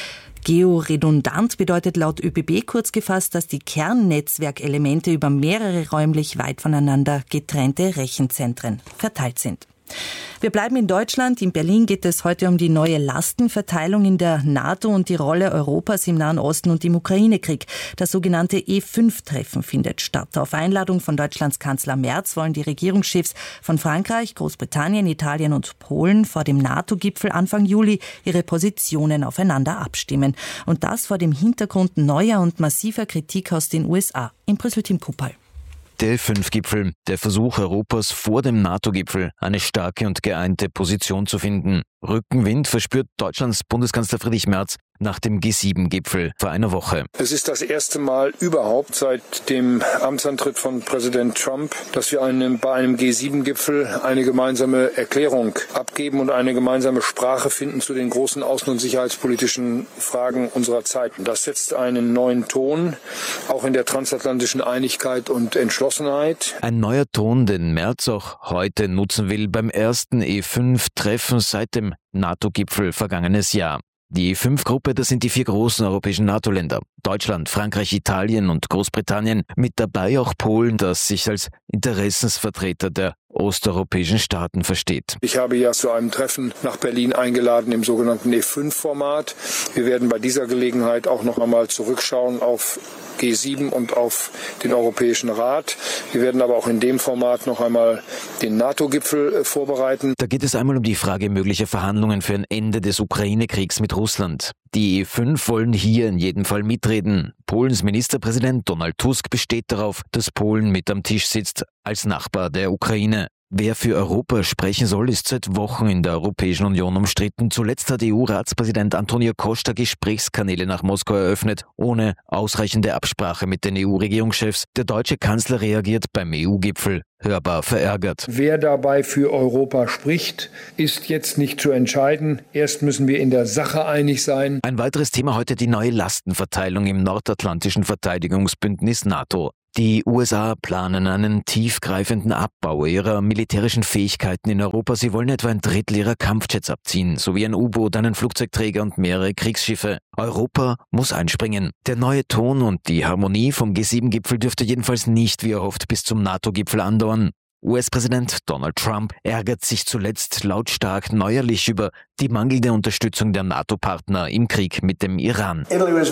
Speaker 5: Georedundant bedeutet laut ÖBB kurz gefasst, dass die Kernnetzwerkelemente über mehrere räumlich weit voneinander getrennte Rechenzentren verteilt sind. Wir bleiben in Deutschland. In Berlin geht es heute um die neue Lastenverteilung in der NATO und die Rolle Europas im Nahen Osten und im Ukraine-Krieg. Das sogenannte E5-Treffen findet statt. Auf Einladung von Deutschlands Kanzler Merz wollen die Regierungschefs von Frankreich, Großbritannien, Italien und Polen vor dem NATO-Gipfel Anfang Juli ihre Positionen aufeinander abstimmen. Und das vor dem Hintergrund neuer und massiver Kritik aus den USA. In Brüssel Tim Kuppal.
Speaker 2: Der E5-Gipfel, der Versuch Europas vor dem NATO-Gipfel, eine starke und geeinte Position zu finden. Rückenwind verspürt Deutschlands Bundeskanzler Friedrich Merz nach dem G7-Gipfel vor einer Woche.
Speaker 3: Es ist das erste Mal überhaupt seit dem Amtsantritt von Präsident Trump, dass wir bei einem G7-Gipfel eine gemeinsame Erklärung abgeben und eine gemeinsame Sprache finden zu den großen außen- und sicherheitspolitischen Fragen unserer Zeit. Das setzt einen neuen Ton, auch in der transatlantischen Einigkeit und Entschlossenheit.
Speaker 2: Ein neuer Ton, den Merz auch heute nutzen will beim ersten E5-Treffen seit dem NATO-Gipfel vergangenes Jahr. Die E5-Gruppe, das sind die 4 großen europäischen NATO-Länder. Deutschland, Frankreich, Italien und Großbritannien. Mit dabei auch Polen, das sich als Interessensvertreter der osteuropäischen Staaten versteht.
Speaker 3: Ich habe ja zu einem Treffen nach Berlin eingeladen im sogenannten E5-Format. Wir werden bei dieser Gelegenheit auch noch einmal zurückschauen auf G7 und auf den Europäischen Rat. Wir werden aber auch in dem Format noch einmal den NATO-Gipfel vorbereiten.
Speaker 2: Da geht es einmal um die Frage möglicher Verhandlungen für ein Ende des Ukraine-Kriegs mit Russland. Die E5 wollen hier in jedem Fall mitreden. Polens Ministerpräsident Donald Tusk besteht darauf, dass Polen mit am Tisch sitzt als Nachbar der Ukraine. Wer für Europa sprechen soll, ist seit Wochen in der Europäischen Union umstritten. Zuletzt hat EU-Ratspräsident Antonio Costa Gesprächskanäle nach Moskau eröffnet, ohne ausreichende Absprache mit den EU-Regierungschefs. Der deutsche Kanzler reagiert beim EU-Gipfel hörbar verärgert.
Speaker 3: Wer dabei für Europa spricht, ist jetzt nicht zu entscheiden. Erst müssen wir in der Sache einig sein.
Speaker 2: Ein weiteres Thema heute die neue Lastenverteilung im nordatlantischen Verteidigungsbündnis NATO. Die USA planen einen tiefgreifenden Abbau ihrer militärischen Fähigkeiten in Europa. Sie wollen etwa ein Drittel ihrer Kampfjets abziehen, sowie ein U-Boot, einen Flugzeugträger und mehrere Kriegsschiffe. Europa muss einspringen. Der neue Ton und die Harmonie vom G7-Gipfel dürfte jedenfalls nicht wie erhofft bis zum NATO-Gipfel andauern. US-Präsident Donald Trump ärgert sich zuletzt lautstark neuerlich über die mangelnde Unterstützung der NATO-Partner im Krieg mit dem Iran.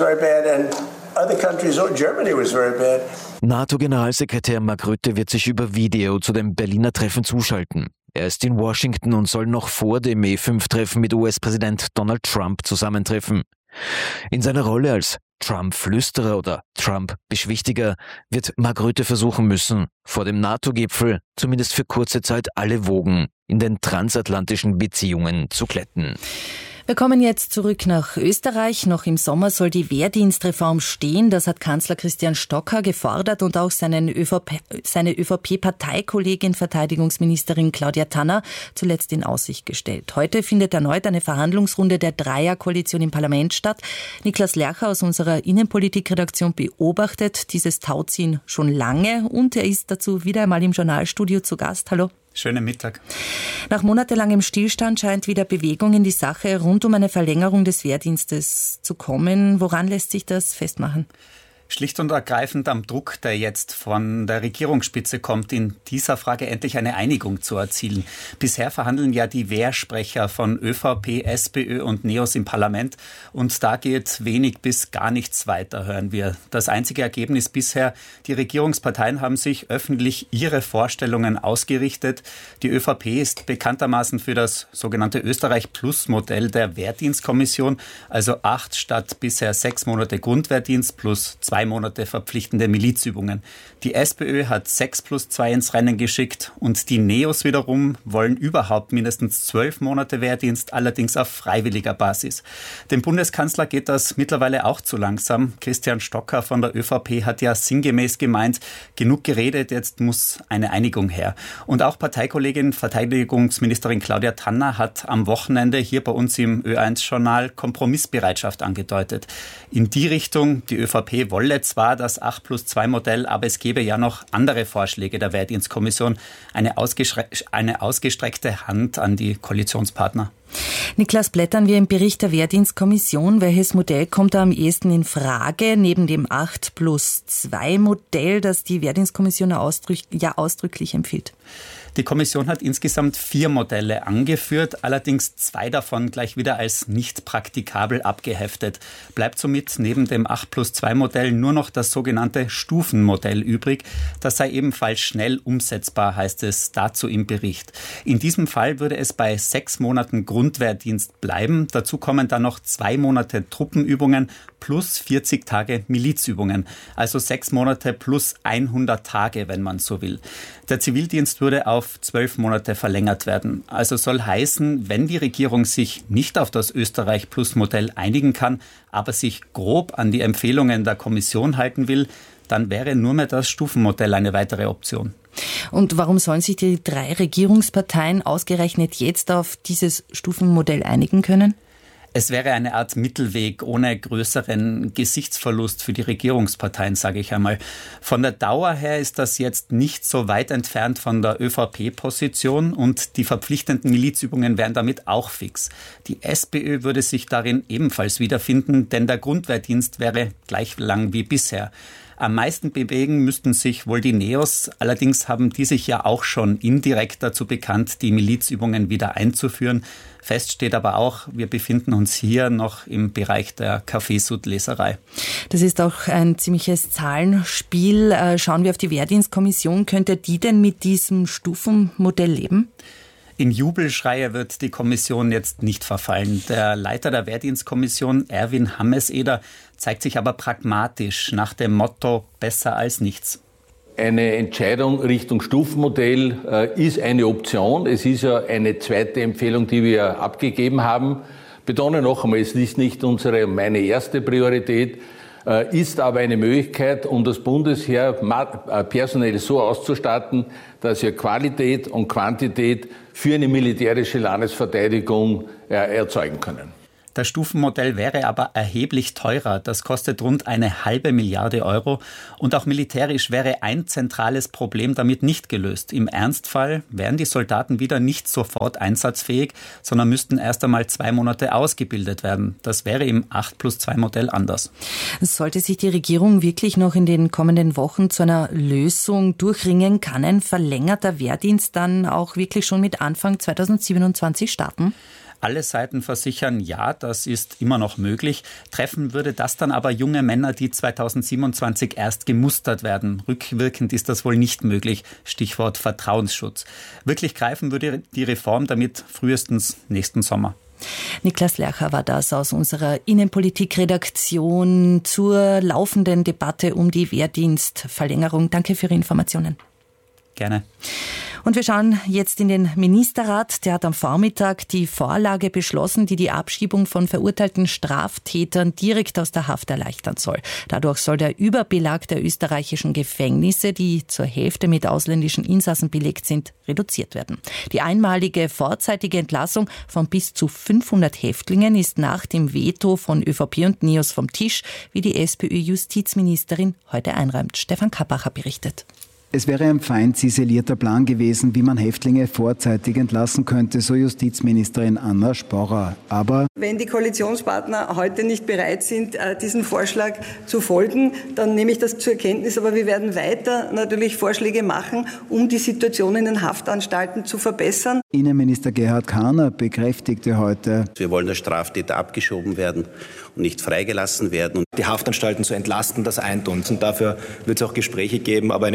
Speaker 2: NATO-Generalsekretär Mark Rutte wird sich über Video zu dem Berliner Treffen zuschalten. Er ist in Washington und soll noch vor dem E5-Treffen mit US-Präsident Donald Trump zusammentreffen. In seiner Rolle als Trump-Flüsterer oder Trump-Beschwichtiger wird Mark Rutte versuchen müssen, vor dem NATO-Gipfel zumindest für kurze Zeit alle Wogen in den transatlantischen Beziehungen zu glätten.
Speaker 5: Wir kommen jetzt zurück nach Österreich. Noch im Sommer soll die Wehrdienstreform stehen. Das hat Kanzler Christian Stocker gefordert und auch seine ÖVP-Parteikollegin Verteidigungsministerin Claudia Tanner zuletzt in Aussicht gestellt. Heute findet erneut eine Verhandlungsrunde der Dreierkoalition im Parlament statt. Niklas Lercher aus unserer Innenpolitikredaktion beobachtet dieses Tauziehen schon lange und er ist dazu wieder einmal im Journalstudio zu Gast. Hallo.
Speaker 4: Schönen Mittag.
Speaker 5: Nach monatelangem Stillstand scheint wieder Bewegung in die Sache rund um eine Verlängerung des Wehrdienstes zu kommen. Woran lässt sich das festmachen?
Speaker 4: Schlicht und ergreifend am Druck, der jetzt von der Regierungsspitze kommt, in dieser Frage endlich eine Einigung zu erzielen. Bisher verhandeln ja die Wehrsprecher von ÖVP, SPÖ und NEOS im Parlament und da geht wenig bis gar nichts weiter, hören wir. Das einzige Ergebnis bisher, die Regierungsparteien haben sich öffentlich ihre Vorstellungen ausgerichtet. Die ÖVP ist bekanntermaßen für das sogenannte Österreich-Plus-Modell der Wehrdienstkommission, also 8 statt bisher 6 Monate Grundwehrdienst plus 2 2 Monate verpflichtende Milizübungen. Die SPÖ hat 6+2 ins Rennen geschickt und die Neos wiederum wollen überhaupt mindestens 12 Monate Wehrdienst, allerdings auf freiwilliger Basis. Dem Bundeskanzler geht das mittlerweile auch zu langsam. Christian Stocker von der ÖVP hat ja sinngemäß gemeint, genug geredet, jetzt muss eine Einigung her. Und auch Parteikollegin Verteidigungsministerin Claudia Tanner hat am Wochenende hier bei uns im Ö1-Journal Kompromissbereitschaft angedeutet. In die Richtung, die ÖVP wolle zwar das 8+2-Modell, aber es gebe ja noch andere Vorschläge der Wehrdienstkommission. Eine ausgestreckte Hand an die Koalitionspartner.
Speaker 5: Niklas, blättern wir im Bericht der Wehrdienstkommission. Welches Modell kommt da am ehesten in Frage, neben dem 8+2-Modell, das die Wehrdienstkommission ausdrücklich empfiehlt?
Speaker 4: Die Kommission hat insgesamt 4 Modelle angeführt, allerdings 2 davon gleich wieder als nicht praktikabel abgeheftet. Bleibt somit neben dem 8+2-Modell nur noch das sogenannte Stufenmodell übrig. Das sei ebenfalls schnell umsetzbar, heißt es dazu im Bericht. In diesem Fall würde es bei 6 Monaten Grundwehrdienst bleiben. Dazu kommen dann noch 2 Monate Truppenübungen plus 40 Tage Milizübungen. Also 6 Monate plus 100 Tage, wenn man so will. Der Zivildienst würde auf 12 Monate verlängert werden. Also soll heißen, wenn die Regierung sich nicht auf das Österreich-Plus-Modell einigen kann, aber sich grob an die Empfehlungen der Kommission halten will, dann wäre nur mehr das Stufenmodell eine weitere Option.
Speaker 5: Und warum sollen sich die 3 Regierungsparteien ausgerechnet jetzt auf dieses Stufenmodell einigen können?
Speaker 4: Es wäre eine Art Mittelweg ohne größeren Gesichtsverlust für die Regierungsparteien, sage ich einmal. Von der Dauer her ist das jetzt nicht so weit entfernt von der ÖVP-Position und die verpflichtenden Milizübungen wären damit auch fix. Die SPÖ würde sich darin ebenfalls wiederfinden, denn der Grundwehrdienst wäre gleich lang wie bisher. Am meisten bewegen müssten sich wohl die Neos. Allerdings haben die sich ja auch schon indirekt dazu bekannt, die Milizübungen wieder einzuführen. Fest steht aber auch, wir befinden uns hier noch im Bereich der Kaffeesudleserei.
Speaker 5: Das ist auch ein ziemliches Zahlenspiel. Schauen wir auf die Wehrdienstkommission. Könnte die denn mit diesem Stufenmodell leben?
Speaker 4: In Jubelschreie wird die Kommission jetzt nicht verfallen. Der Leiter der Wehrdienstkommission, Erwin Hammes-Eder, zeigt sich aber pragmatisch nach dem Motto besser als nichts.
Speaker 6: Eine Entscheidung Richtung Stufenmodell ist eine Option. Es ist ja eine zweite Empfehlung, die wir abgegeben haben. Ich betone noch einmal, es ist nicht meine erste Priorität, ist aber eine Möglichkeit, um das Bundesheer personell so auszustatten, dass wir Qualität und Quantität für eine militärische Landesverteidigung erzeugen können.
Speaker 4: Das Stufenmodell wäre aber erheblich teurer. Das kostet rund 1,5 Milliarde Euro. Und auch militärisch wäre ein zentrales Problem damit nicht gelöst. Im Ernstfall wären die Soldaten wieder nicht sofort einsatzfähig, sondern müssten erst einmal 2 Monate ausgebildet werden. Das wäre im 8+2-Modell anders.
Speaker 5: Sollte sich die Regierung wirklich noch in den kommenden Wochen zu einer Lösung durchringen, kann ein verlängerter Wehrdienst dann auch wirklich schon mit Anfang 2027 starten?
Speaker 4: Alle Seiten versichern, ja, das ist immer noch möglich. Treffen würde das dann aber junge Männer, die 2027 erst gemustert werden. Rückwirkend ist das wohl nicht möglich. Stichwort Vertrauensschutz. Wirklich greifen würde die Reform damit frühestens nächsten Sommer.
Speaker 5: Niklas Lercher war das aus unserer Innenpolitik-Redaktion zur laufenden Debatte um die Wehrdienstverlängerung. Danke für Ihre Informationen.
Speaker 4: Gerne.
Speaker 5: Und wir schauen jetzt in den Ministerrat. Der hat am Vormittag die Vorlage beschlossen, die die Abschiebung von verurteilten Straftätern direkt aus der Haft erleichtern soll. Dadurch soll der Überbelag der österreichischen Gefängnisse, die zur Hälfte mit ausländischen Insassen belegt sind, reduziert werden. Die einmalige vorzeitige Entlassung von bis zu 500 Häftlingen ist nach dem Veto von ÖVP und Neos vom Tisch, wie die SPÖ-Justizministerin heute einräumt. Stefan Kappacher berichtet.
Speaker 9: Es wäre ein fein ziselierter Plan gewesen, wie man Häftlinge vorzeitig entlassen könnte, so Justizministerin Anna Sporrer. Aber
Speaker 10: wenn die Koalitionspartner heute nicht bereit sind, diesem Vorschlag zu folgen, dann nehme ich das zur Kenntnis. Aber wir werden weiter natürlich Vorschläge machen, um die Situation in den Haftanstalten zu verbessern.
Speaker 9: Innenminister Gerhard Kahner bekräftigte heute:
Speaker 11: Wir wollen, dass Straftäter abgeschoben werden und nicht freigelassen werden. Und
Speaker 12: die Haftanstalten zu entlasten, das eint uns. Und dafür wird es auch Gespräche geben, aber eine vorzeitige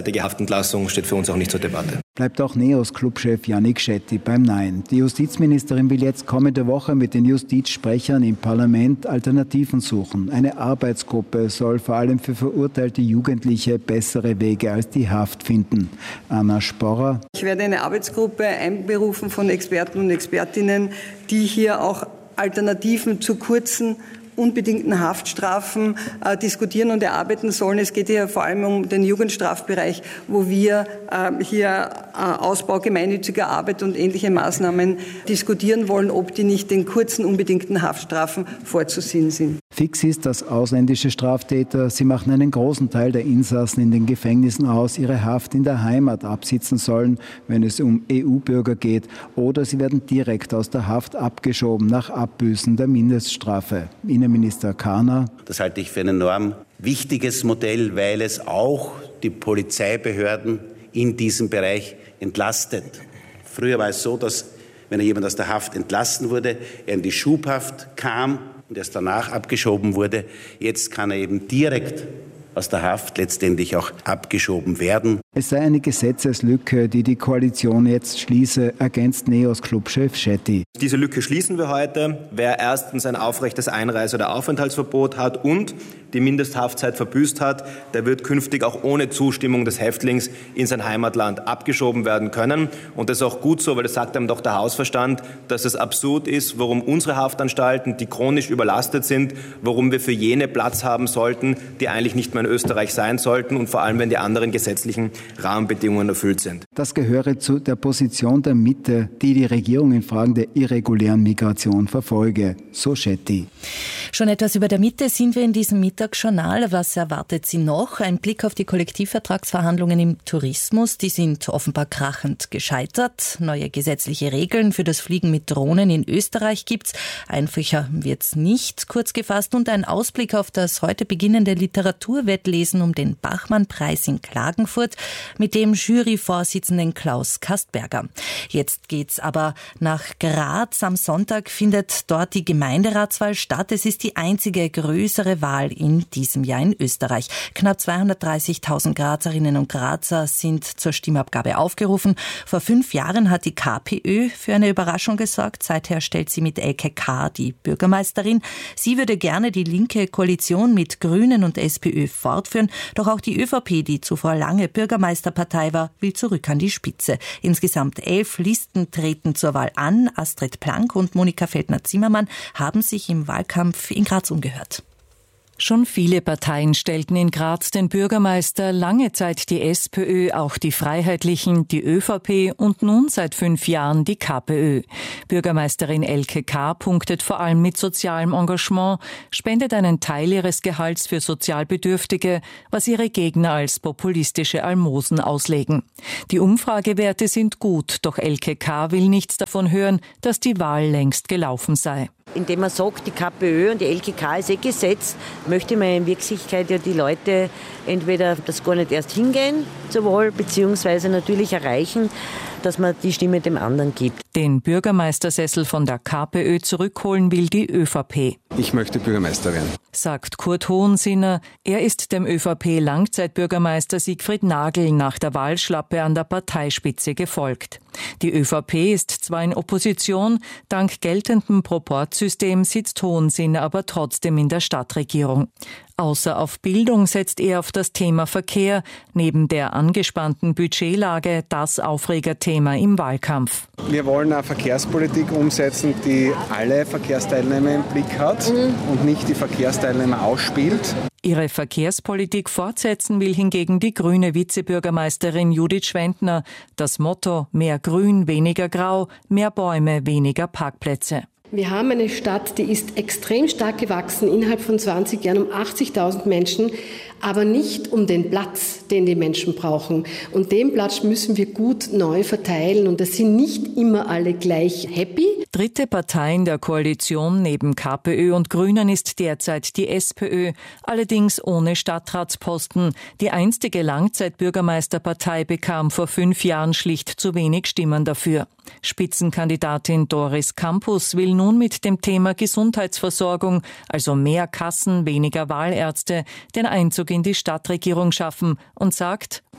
Speaker 12: vorzeitige Haftentlassung steht für uns auch nicht zur Debatte.
Speaker 9: Bleibt auch NEOS-Clubchef Yannick Shetty beim Nein. Die Justizministerin will jetzt kommende Woche mit den Justizsprechern im Parlament Alternativen suchen. Eine Arbeitsgruppe soll vor allem für verurteilte Jugendliche bessere Wege als die Haft finden. Anna Sporrer.
Speaker 10: Ich werde eine Arbeitsgruppe einberufen von Experten und Expertinnen, die hier auch Alternativen zu kurzen unbedingten Haftstrafen diskutieren und erarbeiten sollen. Es geht hier vor allem um den Jugendstrafbereich, wo wir hier Ausbau gemeinnütziger Arbeit und ähnliche Maßnahmen diskutieren wollen, ob die nicht den kurzen unbedingten Haftstrafen vorzuziehen sind.
Speaker 9: Fix ist, dass ausländische Straftäter, sie machen einen großen Teil der Insassen in den Gefängnissen aus, ihre Haft in der Heimat absitzen sollen, wenn es um EU-Bürger geht, oder sie werden direkt aus der Haft abgeschoben nach Abbüßen der Mindeststrafe. Innenminister Kahner.
Speaker 11: Das halte ich für ein enorm wichtiges Modell, weil es auch die Polizeibehörden in diesem Bereich entlastet. Früher war es so, dass wenn jemand aus der Haft entlassen wurde, er in die Schubhaft kam und erst danach abgeschoben wurde. Jetzt kann er eben direkt aus der Haft letztendlich auch abgeschoben werden.
Speaker 9: Es sei eine Gesetzeslücke, die die Koalition jetzt schließe, ergänzt NEOS-Clubchef Shetty.
Speaker 12: Diese Lücke schließen wir heute. Wer erstens ein aufrechtes Einreise- oder Aufenthaltsverbot hat und die Mindesthaftzeit verbüßt hat, der wird künftig auch ohne Zustimmung des Häftlings in sein Heimatland abgeschoben werden können. Und das ist auch gut so, weil das sagt einem doch der Hausverstand, dass es absurd ist, warum unsere Haftanstalten, die chronisch überlastet sind, warum wir für jene Platz haben sollten, die eigentlich nicht mehr in Österreich sein sollten und vor allem, wenn die anderen gesetzlichen Rahmenbedingungen erfüllt sind.
Speaker 9: Das gehöre zu der Position der Mitte, die die Regierung in Fragen der irregulären Migration verfolge. So Shetty.
Speaker 5: Schon etwas über der Mitte sind wir in diesem Mittagsjournal. Was erwartet Sie noch? Ein Blick auf die Kollektivvertragsverhandlungen im Tourismus. Die sind offenbar krachend gescheitert. Neue gesetzliche Regeln für das Fliegen mit Drohnen in Österreich gibt's. Einfacher wird's nicht, kurz gefasst. Und ein Ausblick auf das heute beginnende Literaturwettlesen um den Bachmann-Preis in Klagenfurt mit dem Juryvorsitzenden Klaus Kastberger. Jetzt geht's aber nach Graz. Am Sonntag findet dort die Gemeinderatswahl statt. Es ist die einzige größere Wahl in diesem Jahr in Österreich. Knapp 230.000 Grazerinnen und Grazer sind zur Stimmabgabe aufgerufen. Vor 5 Jahren hat die KPÖ für eine Überraschung gesorgt. Seither stellt sie mit Elke K. die Bürgermeisterin. Sie würde gerne die linke Koalition mit Grünen und SPÖ fortführen. Doch auch die ÖVP, die zuvor lange Bürgermeisterpartei war, will zurück an die Spitze. Insgesamt 11 Listen treten zur Wahl an. Astrid Plank und Monika Feldner-Zimmermann haben sich im Wahlkampf in Graz umgehört.
Speaker 13: Schon viele Parteien stellten in Graz den Bürgermeister, lange Zeit die SPÖ, auch die Freiheitlichen, die ÖVP und nun seit 5 Jahren die KPÖ. Bürgermeisterin Elke K. punktet vor allem mit sozialem Engagement, spendet einen Teil ihres Gehalts für Sozialbedürftige, was ihre Gegner als populistische Almosen auslegen. Die Umfragewerte sind gut, doch Elke K. will nichts davon hören, dass die Wahl längst gelaufen sei.
Speaker 14: Indem man sagt, die KPÖ und die LKK ist gesetzt, möchte man in Wirklichkeit ja die Leute entweder das gar nicht erst hingehen zur Wahl, beziehungsweise natürlich erreichen, dass man die Stimme dem anderen gibt.
Speaker 13: Den Bürgermeistersessel von der KPÖ zurückholen will die ÖVP.
Speaker 15: Ich möchte Bürgermeister werden,
Speaker 13: sagt Kurt Hohensinner. Er ist dem ÖVP-Langzeitbürgermeister Siegfried Nagel nach der Wahlschlappe an der Parteispitze gefolgt. Die ÖVP ist zwar in Opposition, dank geltendem Proportsystem sitzt Hohensinner aber trotzdem in der Stadtregierung. Außer auf Bildung setzt er auf das Thema Verkehr, neben der angespannten Budgetlage das Aufregerthema im Wahlkampf.
Speaker 15: Wir wollen eine Verkehrspolitik umsetzen, die alle Verkehrsteilnehmer im Blick hat und nicht die Verkehrsteilnehmer ausspielt.
Speaker 13: Ihre Verkehrspolitik fortsetzen will hingegen die grüne Vizebürgermeisterin Judith Schwendner. Das Motto: mehr Grün, weniger Grau, mehr Bäume, weniger Parkplätze.
Speaker 16: Wir haben eine Stadt, die ist extrem stark gewachsen, innerhalb von 20 Jahren um 80.000 Menschen, aber nicht um den Platz, den die Menschen brauchen. Und den Platz müssen wir gut neu verteilen und das sind nicht immer alle gleich happy.
Speaker 13: Dritte Partei in der Koalition neben KPÖ und Grünen ist derzeit die SPÖ, allerdings ohne Stadtratsposten. Die einstige Langzeitbürgermeisterpartei bekam vor 5 Jahren schlicht zu wenig Stimmen dafür. Spitzenkandidatin Doris Campus will nun mit dem Thema Gesundheitsversorgung, also mehr Kassen, weniger Wahlärzte, den Einzug in die Stadtregierung schaffen und sagt: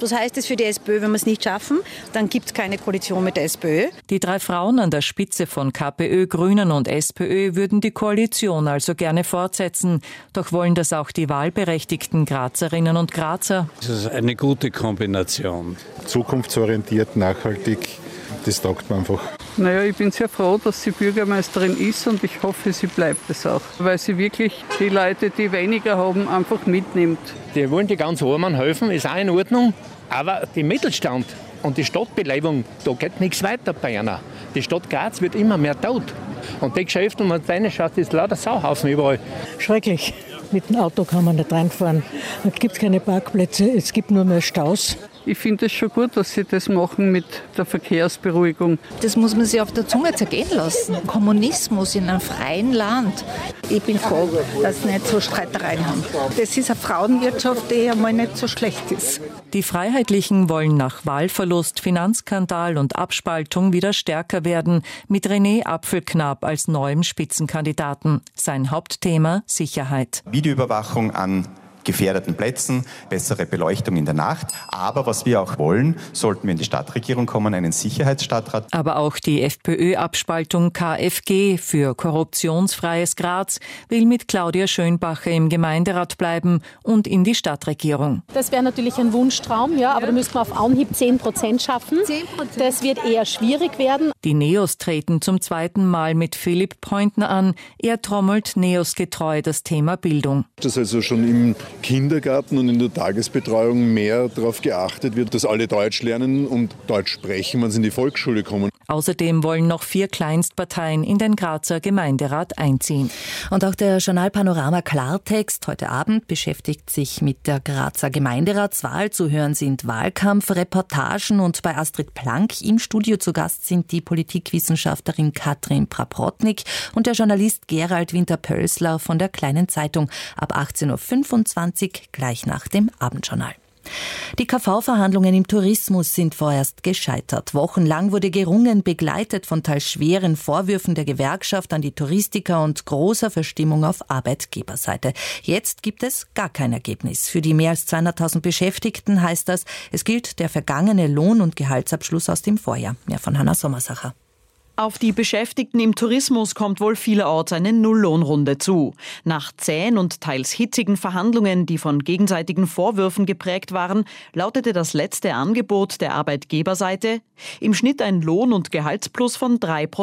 Speaker 1: Was heißt das für die SPÖ, wenn wir es nicht schaffen? Dann gibt es keine Koalition mit der SPÖ.
Speaker 13: Die 3 Frauen an der Spitze von KPÖ, Grünen und SPÖ würden die Koalition also gerne fortsetzen. Doch wollen das auch die wahlberechtigten Grazerinnen und Grazer.
Speaker 8: Das ist eine gute Kombination.
Speaker 17: Zukunftsorientiert, nachhaltig, das taugt mir einfach.
Speaker 18: Naja, ich bin sehr froh, dass sie Bürgermeisterin ist und ich hoffe, sie bleibt es auch. Weil sie wirklich die Leute, die weniger haben, einfach mitnimmt.
Speaker 19: Die wollen die ganz Armen helfen, ist auch in Ordnung. Aber der Mittelstand und die Stadtbelebung, da geht nichts weiter bei einer. Die Stadt Graz wird immer mehr tot. Und die Geschäfte, wenn man reinschaut, ist lauter Sauhaufen überall.
Speaker 20: Schrecklich. Mit dem Auto kann man nicht reinfahren. Da gibt es keine Parkplätze, es gibt nur mehr Staus.
Speaker 18: Ich finde es schon gut, dass sie das machen mit der Verkehrsberuhigung.
Speaker 21: Das muss man sich auf der Zunge zergehen lassen. Kommunismus in einem freien Land. Ich bin froh, dass wir nicht so Streitereien haben. Das ist eine Frauenwirtschaft, die ja mal nicht so schlecht ist.
Speaker 13: Die Freiheitlichen wollen nach Wahlverlust, Finanzskandal und Abspaltung wieder stärker werden, mit René Apfelknapp als neuem Spitzenkandidaten. Sein Hauptthema Sicherheit.
Speaker 22: Videoüberwachung an gefährdeten Plätzen, bessere Beleuchtung in der Nacht. Aber was wir auch wollen, sollten wir in die Stadtregierung kommen, einen Sicherheitsstadtrat.
Speaker 13: Aber auch die FPÖ-Abspaltung KFG für korruptionsfreies Graz will mit Claudia Schönbacher im Gemeinderat bleiben und in die Stadtregierung.
Speaker 23: Das wäre natürlich ein Wunschtraum, ja, aber da müsste man auf Anhieb 10% schaffen. 10%. Das wird eher schwierig werden.
Speaker 13: Die Neos treten zum 2. Mal mit Philipp Pointner an. Er trommelt Neos getreu das Thema Bildung.
Speaker 17: Das also schon im Kindergarten und in der Tagesbetreuung mehr darauf geachtet wird, dass alle Deutsch lernen und Deutsch sprechen, wenn sie in die Volksschule kommen.
Speaker 13: Außerdem wollen noch 4 Kleinstparteien in den Grazer Gemeinderat einziehen.
Speaker 5: Und auch der Journal Panorama Klartext heute Abend beschäftigt sich mit der Grazer Gemeinderatswahl. Zu hören sind Wahlkampfreportagen und bei Astrid Plank im Studio zu Gast sind die Politikwissenschaftlerin Katrin Praprotnik und der Journalist Gerald Winter-Pölsler von der Kleinen Zeitung ab 18.25 Uhr gleich nach dem Abendjournal. Die KV-Verhandlungen im Tourismus sind vorerst gescheitert. Wochenlang wurde gerungen, begleitet von teils schweren Vorwürfen der Gewerkschaft an die Touristiker und großer Verstimmung auf Arbeitgeberseite. Jetzt gibt es gar kein Ergebnis. Für die mehr als 200.000 Beschäftigten heißt das, es gilt der vergangene Lohn- und Gehaltsabschluss aus dem Vorjahr. Mehr von Hanna Sommersacher.
Speaker 30: Auf die Beschäftigten im Tourismus kommt wohl vielerorts eine Nulllohnrunde zu. Nach zähen und teils hitzigen Verhandlungen, die von gegenseitigen Vorwürfen geprägt waren, lautete das letzte Angebot der Arbeitgeberseite im Schnitt ein Lohn- und Gehaltsplus von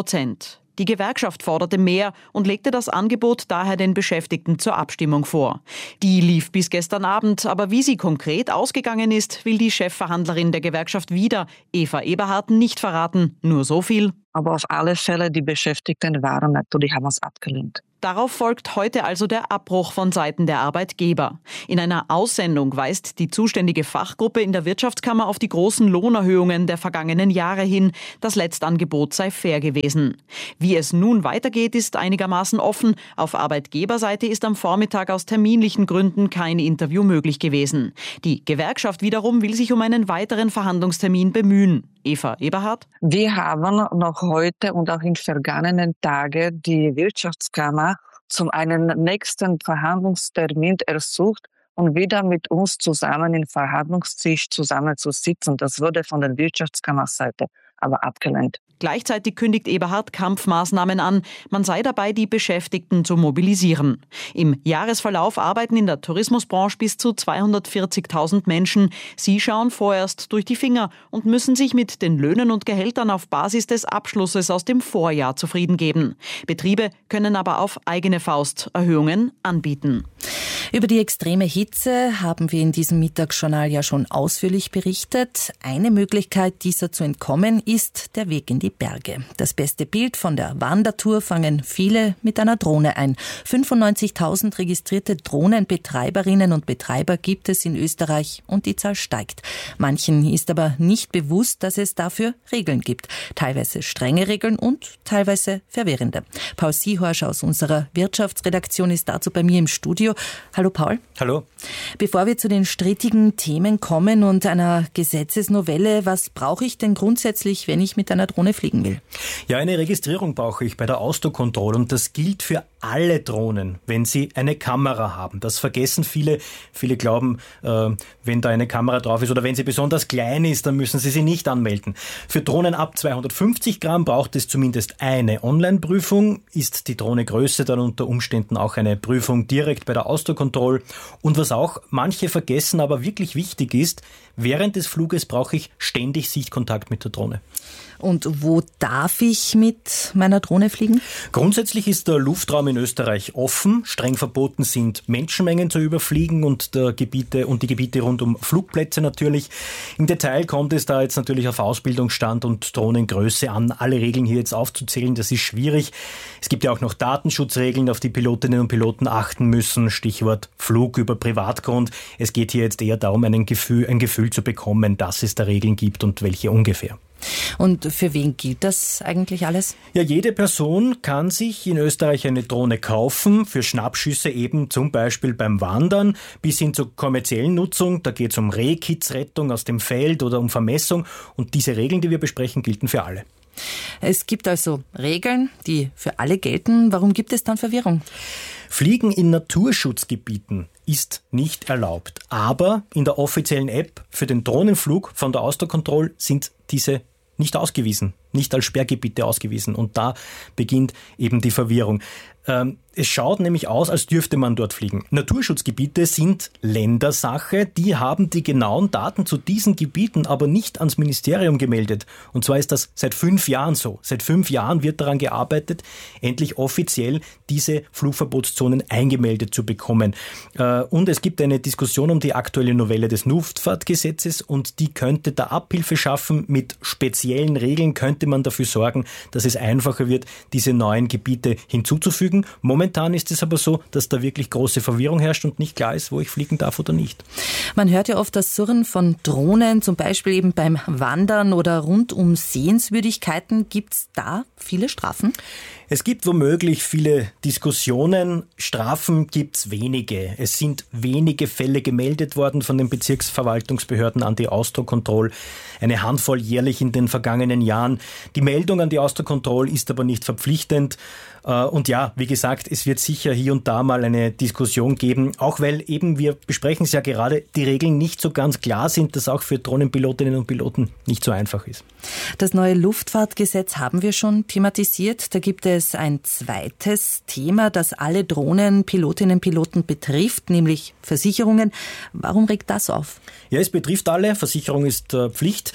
Speaker 30: 3%. Die Gewerkschaft forderte mehr und legte das Angebot daher den Beschäftigten zur Abstimmung vor. Die lief bis gestern Abend, aber wie sie konkret ausgegangen ist, will die Chefverhandlerin der Gewerkschaft wieder, Eva Eberhardt, nicht verraten. Nur so viel.
Speaker 31: Aber auf alle Fälle, die Beschäftigten waren natürlich, haben es abgelehnt.
Speaker 30: Darauf folgt heute also der Abbruch von Seiten der Arbeitgeber. In einer Aussendung weist die zuständige Fachgruppe in der Wirtschaftskammer auf die großen Lohnerhöhungen der vergangenen Jahre hin. Das Letztangebot sei fair gewesen. Wie es nun weitergeht, ist einigermaßen offen. Auf Arbeitgeberseite ist am Vormittag aus terminlichen Gründen kein Interview möglich gewesen. Die Gewerkschaft wiederum will sich um einen weiteren Verhandlungstermin bemühen. Eva Eberhardt?
Speaker 31: Wir haben noch heute und auch in vergangenen Tagen die Wirtschaftskammer zum einen nächsten Verhandlungstermin ersucht und wieder mit uns zusammen im Verhandlungstisch zusammenzusitzen. Das wurde von der Wirtschaftskammerseite aber abgelehnt.
Speaker 30: Gleichzeitig kündigt Eberhardt Kampfmaßnahmen an. Man sei dabei, die Beschäftigten zu mobilisieren. Im Jahresverlauf arbeiten in der Tourismusbranche bis zu 240.000 Menschen. Sie schauen vorerst durch die Finger und müssen sich mit den Löhnen und Gehältern auf Basis des Abschlusses aus dem Vorjahr zufrieden geben. Betriebe können aber auf eigene Faust Erhöhungen anbieten.
Speaker 5: Über die extreme Hitze haben wir in diesem Mittagsjournal ja schon ausführlich berichtet. Eine Möglichkeit, dieser zu entkommen, ist der Weg in die Berge. Das beste Bild von der Wandertour fangen viele mit einer Drohne ein. 95.000 registrierte Drohnenbetreiberinnen und Betreiber gibt es in Österreich und die Zahl steigt. Manchen ist aber nicht bewusst, dass es dafür Regeln gibt. Teilweise strenge Regeln und teilweise verwirrende. Paul Siehorsch aus unserer Wirtschaftsredaktion ist dazu bei mir im Studio. Hallo Paul.
Speaker 32: Hallo.
Speaker 5: Bevor wir zu den strittigen Themen kommen und einer Gesetzesnovelle, was brauche ich denn grundsätzlich, wenn ich mit einer Drohne fliegen will?
Speaker 2: Ja, eine Registrierung brauche ich bei der Autokontrolle und das gilt für alle Drohnen, wenn sie eine Kamera haben. Das vergessen viele. Viele glauben, wenn da eine Kamera drauf ist oder wenn sie besonders klein ist, dann müssen sie nicht anmelden. Für Drohnen ab 250 Gramm braucht es zumindest eine Online-Prüfung. Ist die Drohne größer, dann unter Umständen auch eine Prüfung direkt bei der Autokontrolle. Und was auch manche vergessen, aber wirklich wichtig ist, während des Fluges brauche ich ständig Sichtkontakt mit der Drohne.
Speaker 5: Und wo darf ich mit meiner Drohne fliegen?
Speaker 2: Grundsätzlich ist der Luftraum in Österreich offen. Streng verboten sind Menschenmengen zu überfliegen und die Gebiete rund um Flugplätze natürlich. Im Detail kommt es da jetzt natürlich auf Ausbildungsstand und Drohnengröße an. Alle Regeln hier jetzt aufzuzählen, das ist schwierig. Es gibt ja auch noch Datenschutzregeln, auf die Pilotinnen und Piloten achten müssen. Stichwort Flug über Privatgrund. Es geht hier jetzt eher darum, ein Gefühl zu bekommen, dass es da Regeln gibt und welche ungefähr.
Speaker 5: Und für wen gilt das eigentlich alles?
Speaker 2: Ja, jede Person kann sich in Österreich eine Drohne kaufen, für Schnappschüsse eben zum Beispiel beim Wandern, bis hin zur kommerziellen Nutzung. Da geht es um Rehkitzrettung aus dem Feld oder um Vermessung. Und diese Regeln, die wir besprechen, gelten für alle.
Speaker 5: Es gibt also Regeln, die für alle gelten. Warum gibt es dann Verwirrung?
Speaker 2: Fliegen in Naturschutzgebieten ist nicht erlaubt. Aber in der offiziellen App für den Drohnenflug von der Autokontrolle sind diese nicht ausgewiesen, nicht als Sperrgebiete ausgewiesen. Und da beginnt eben die Verwirrung. Es schaut nämlich aus, als dürfte man dort fliegen. Naturschutzgebiete sind Ländersache. Die haben die genauen Daten zu diesen Gebieten aber nicht ans Ministerium gemeldet. Und zwar ist das seit 5 Jahren so. Seit 5 Jahren wird daran gearbeitet, endlich offiziell diese Flugverbotszonen eingemeldet zu bekommen. Und es gibt eine Diskussion um die aktuelle Novelle des Luftfahrtgesetzes und die könnte da Abhilfe schaffen. Mit speziellen Regeln könnte man dafür sorgen, dass es einfacher wird, diese neuen Gebiete hinzuzufügen. Momentan ist es aber so, dass da wirklich große Verwirrung herrscht und nicht klar ist, wo ich fliegen darf oder nicht.
Speaker 5: Man hört ja oft das Surren von Drohnen, zum Beispiel eben beim Wandern oder rund um Sehenswürdigkeiten. Gibt es da viele Strafen?
Speaker 2: Es gibt womöglich viele Diskussionen. Strafen gibt's wenige. Es sind wenige Fälle gemeldet worden von den Bezirksverwaltungsbehörden an die Autokontrolle. Eine Handvoll jährlich in den vergangenen Jahren. Die Meldung an die Autokontrolle ist aber nicht verpflichtend. Und ja, wie gesagt, es wird sicher hier und da mal eine Diskussion geben, auch weil eben, wir besprechen es ja gerade, die Regeln nicht so ganz klar sind, dass auch für Drohnenpilotinnen und Piloten nicht so einfach ist.
Speaker 5: Das neue Luftfahrtgesetz haben wir schon thematisiert. Da gibt es ein zweites Thema, das alle Drohnenpilotinnen und Piloten betrifft, nämlich Versicherungen. Warum regt das auf?
Speaker 2: Ja, es betrifft alle. Versicherung ist Pflicht.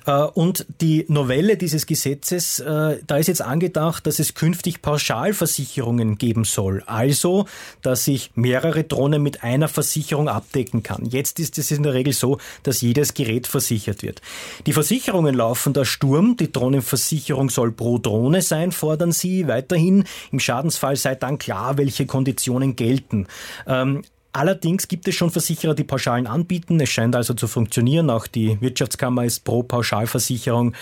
Speaker 2: Und die Novelle dieses Gesetzes, da ist jetzt angedacht, dass es künftig Pauschalversicherungen geben soll. Also, dass ich mehrere Drohnen mit einer Versicherung abdecken kann. Jetzt ist es in der Regel so, dass jedes Gerät versichert wird. Die Versicherungen laufen da Sturm. Die Drohnenversicherung soll pro Drohne sein, fordern sie weiterhin. Im Schadensfall sei dann klar, welche Konditionen gelten. Allerdings gibt es schon Versicherer, die Pauschalen anbieten. Es scheint also zu funktionieren. Auch die Wirtschaftskammer ist pro Pauschalversicherung.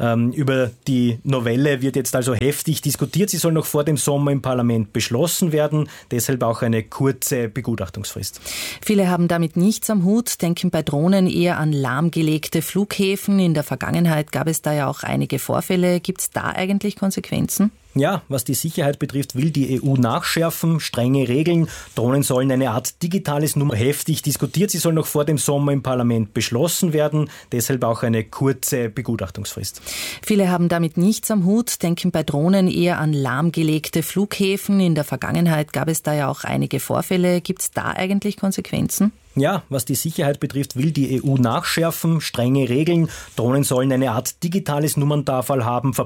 Speaker 2: Über die Novelle wird jetzt also heftig diskutiert. Sie soll noch vor dem Sommer im Parlament beschlossen werden. Deshalb auch eine kurze Begutachtungsfrist.
Speaker 5: Viele haben damit nichts am Hut, denken bei Drohnen eher an lahmgelegte Flughäfen. In der Vergangenheit gab es da ja auch einige Vorfälle. Gibt es da eigentlich Konsequenzen?
Speaker 2: Ja, was die Sicherheit betrifft, will die EU nachschärfen, strenge Regeln. Drohnen sollen eine Art digitales Nummer heftig diskutiert. Sie soll noch vor dem Sommer im Parlament beschlossen werden. Deshalb auch eine kurze Begutachtungsfrist.
Speaker 5: Viele haben damit nichts am Hut, denken bei Drohnen eher an lahmgelegte Flughäfen. In der Vergangenheit gab es da ja auch einige Vorfälle. Gibt es da eigentlich Konsequenzen?
Speaker 2: Ja, was die Sicherheit betrifft, will die EU nachschärfen, strenge Regeln. Drohnen sollen eine Art digitales Nummerntafel haben,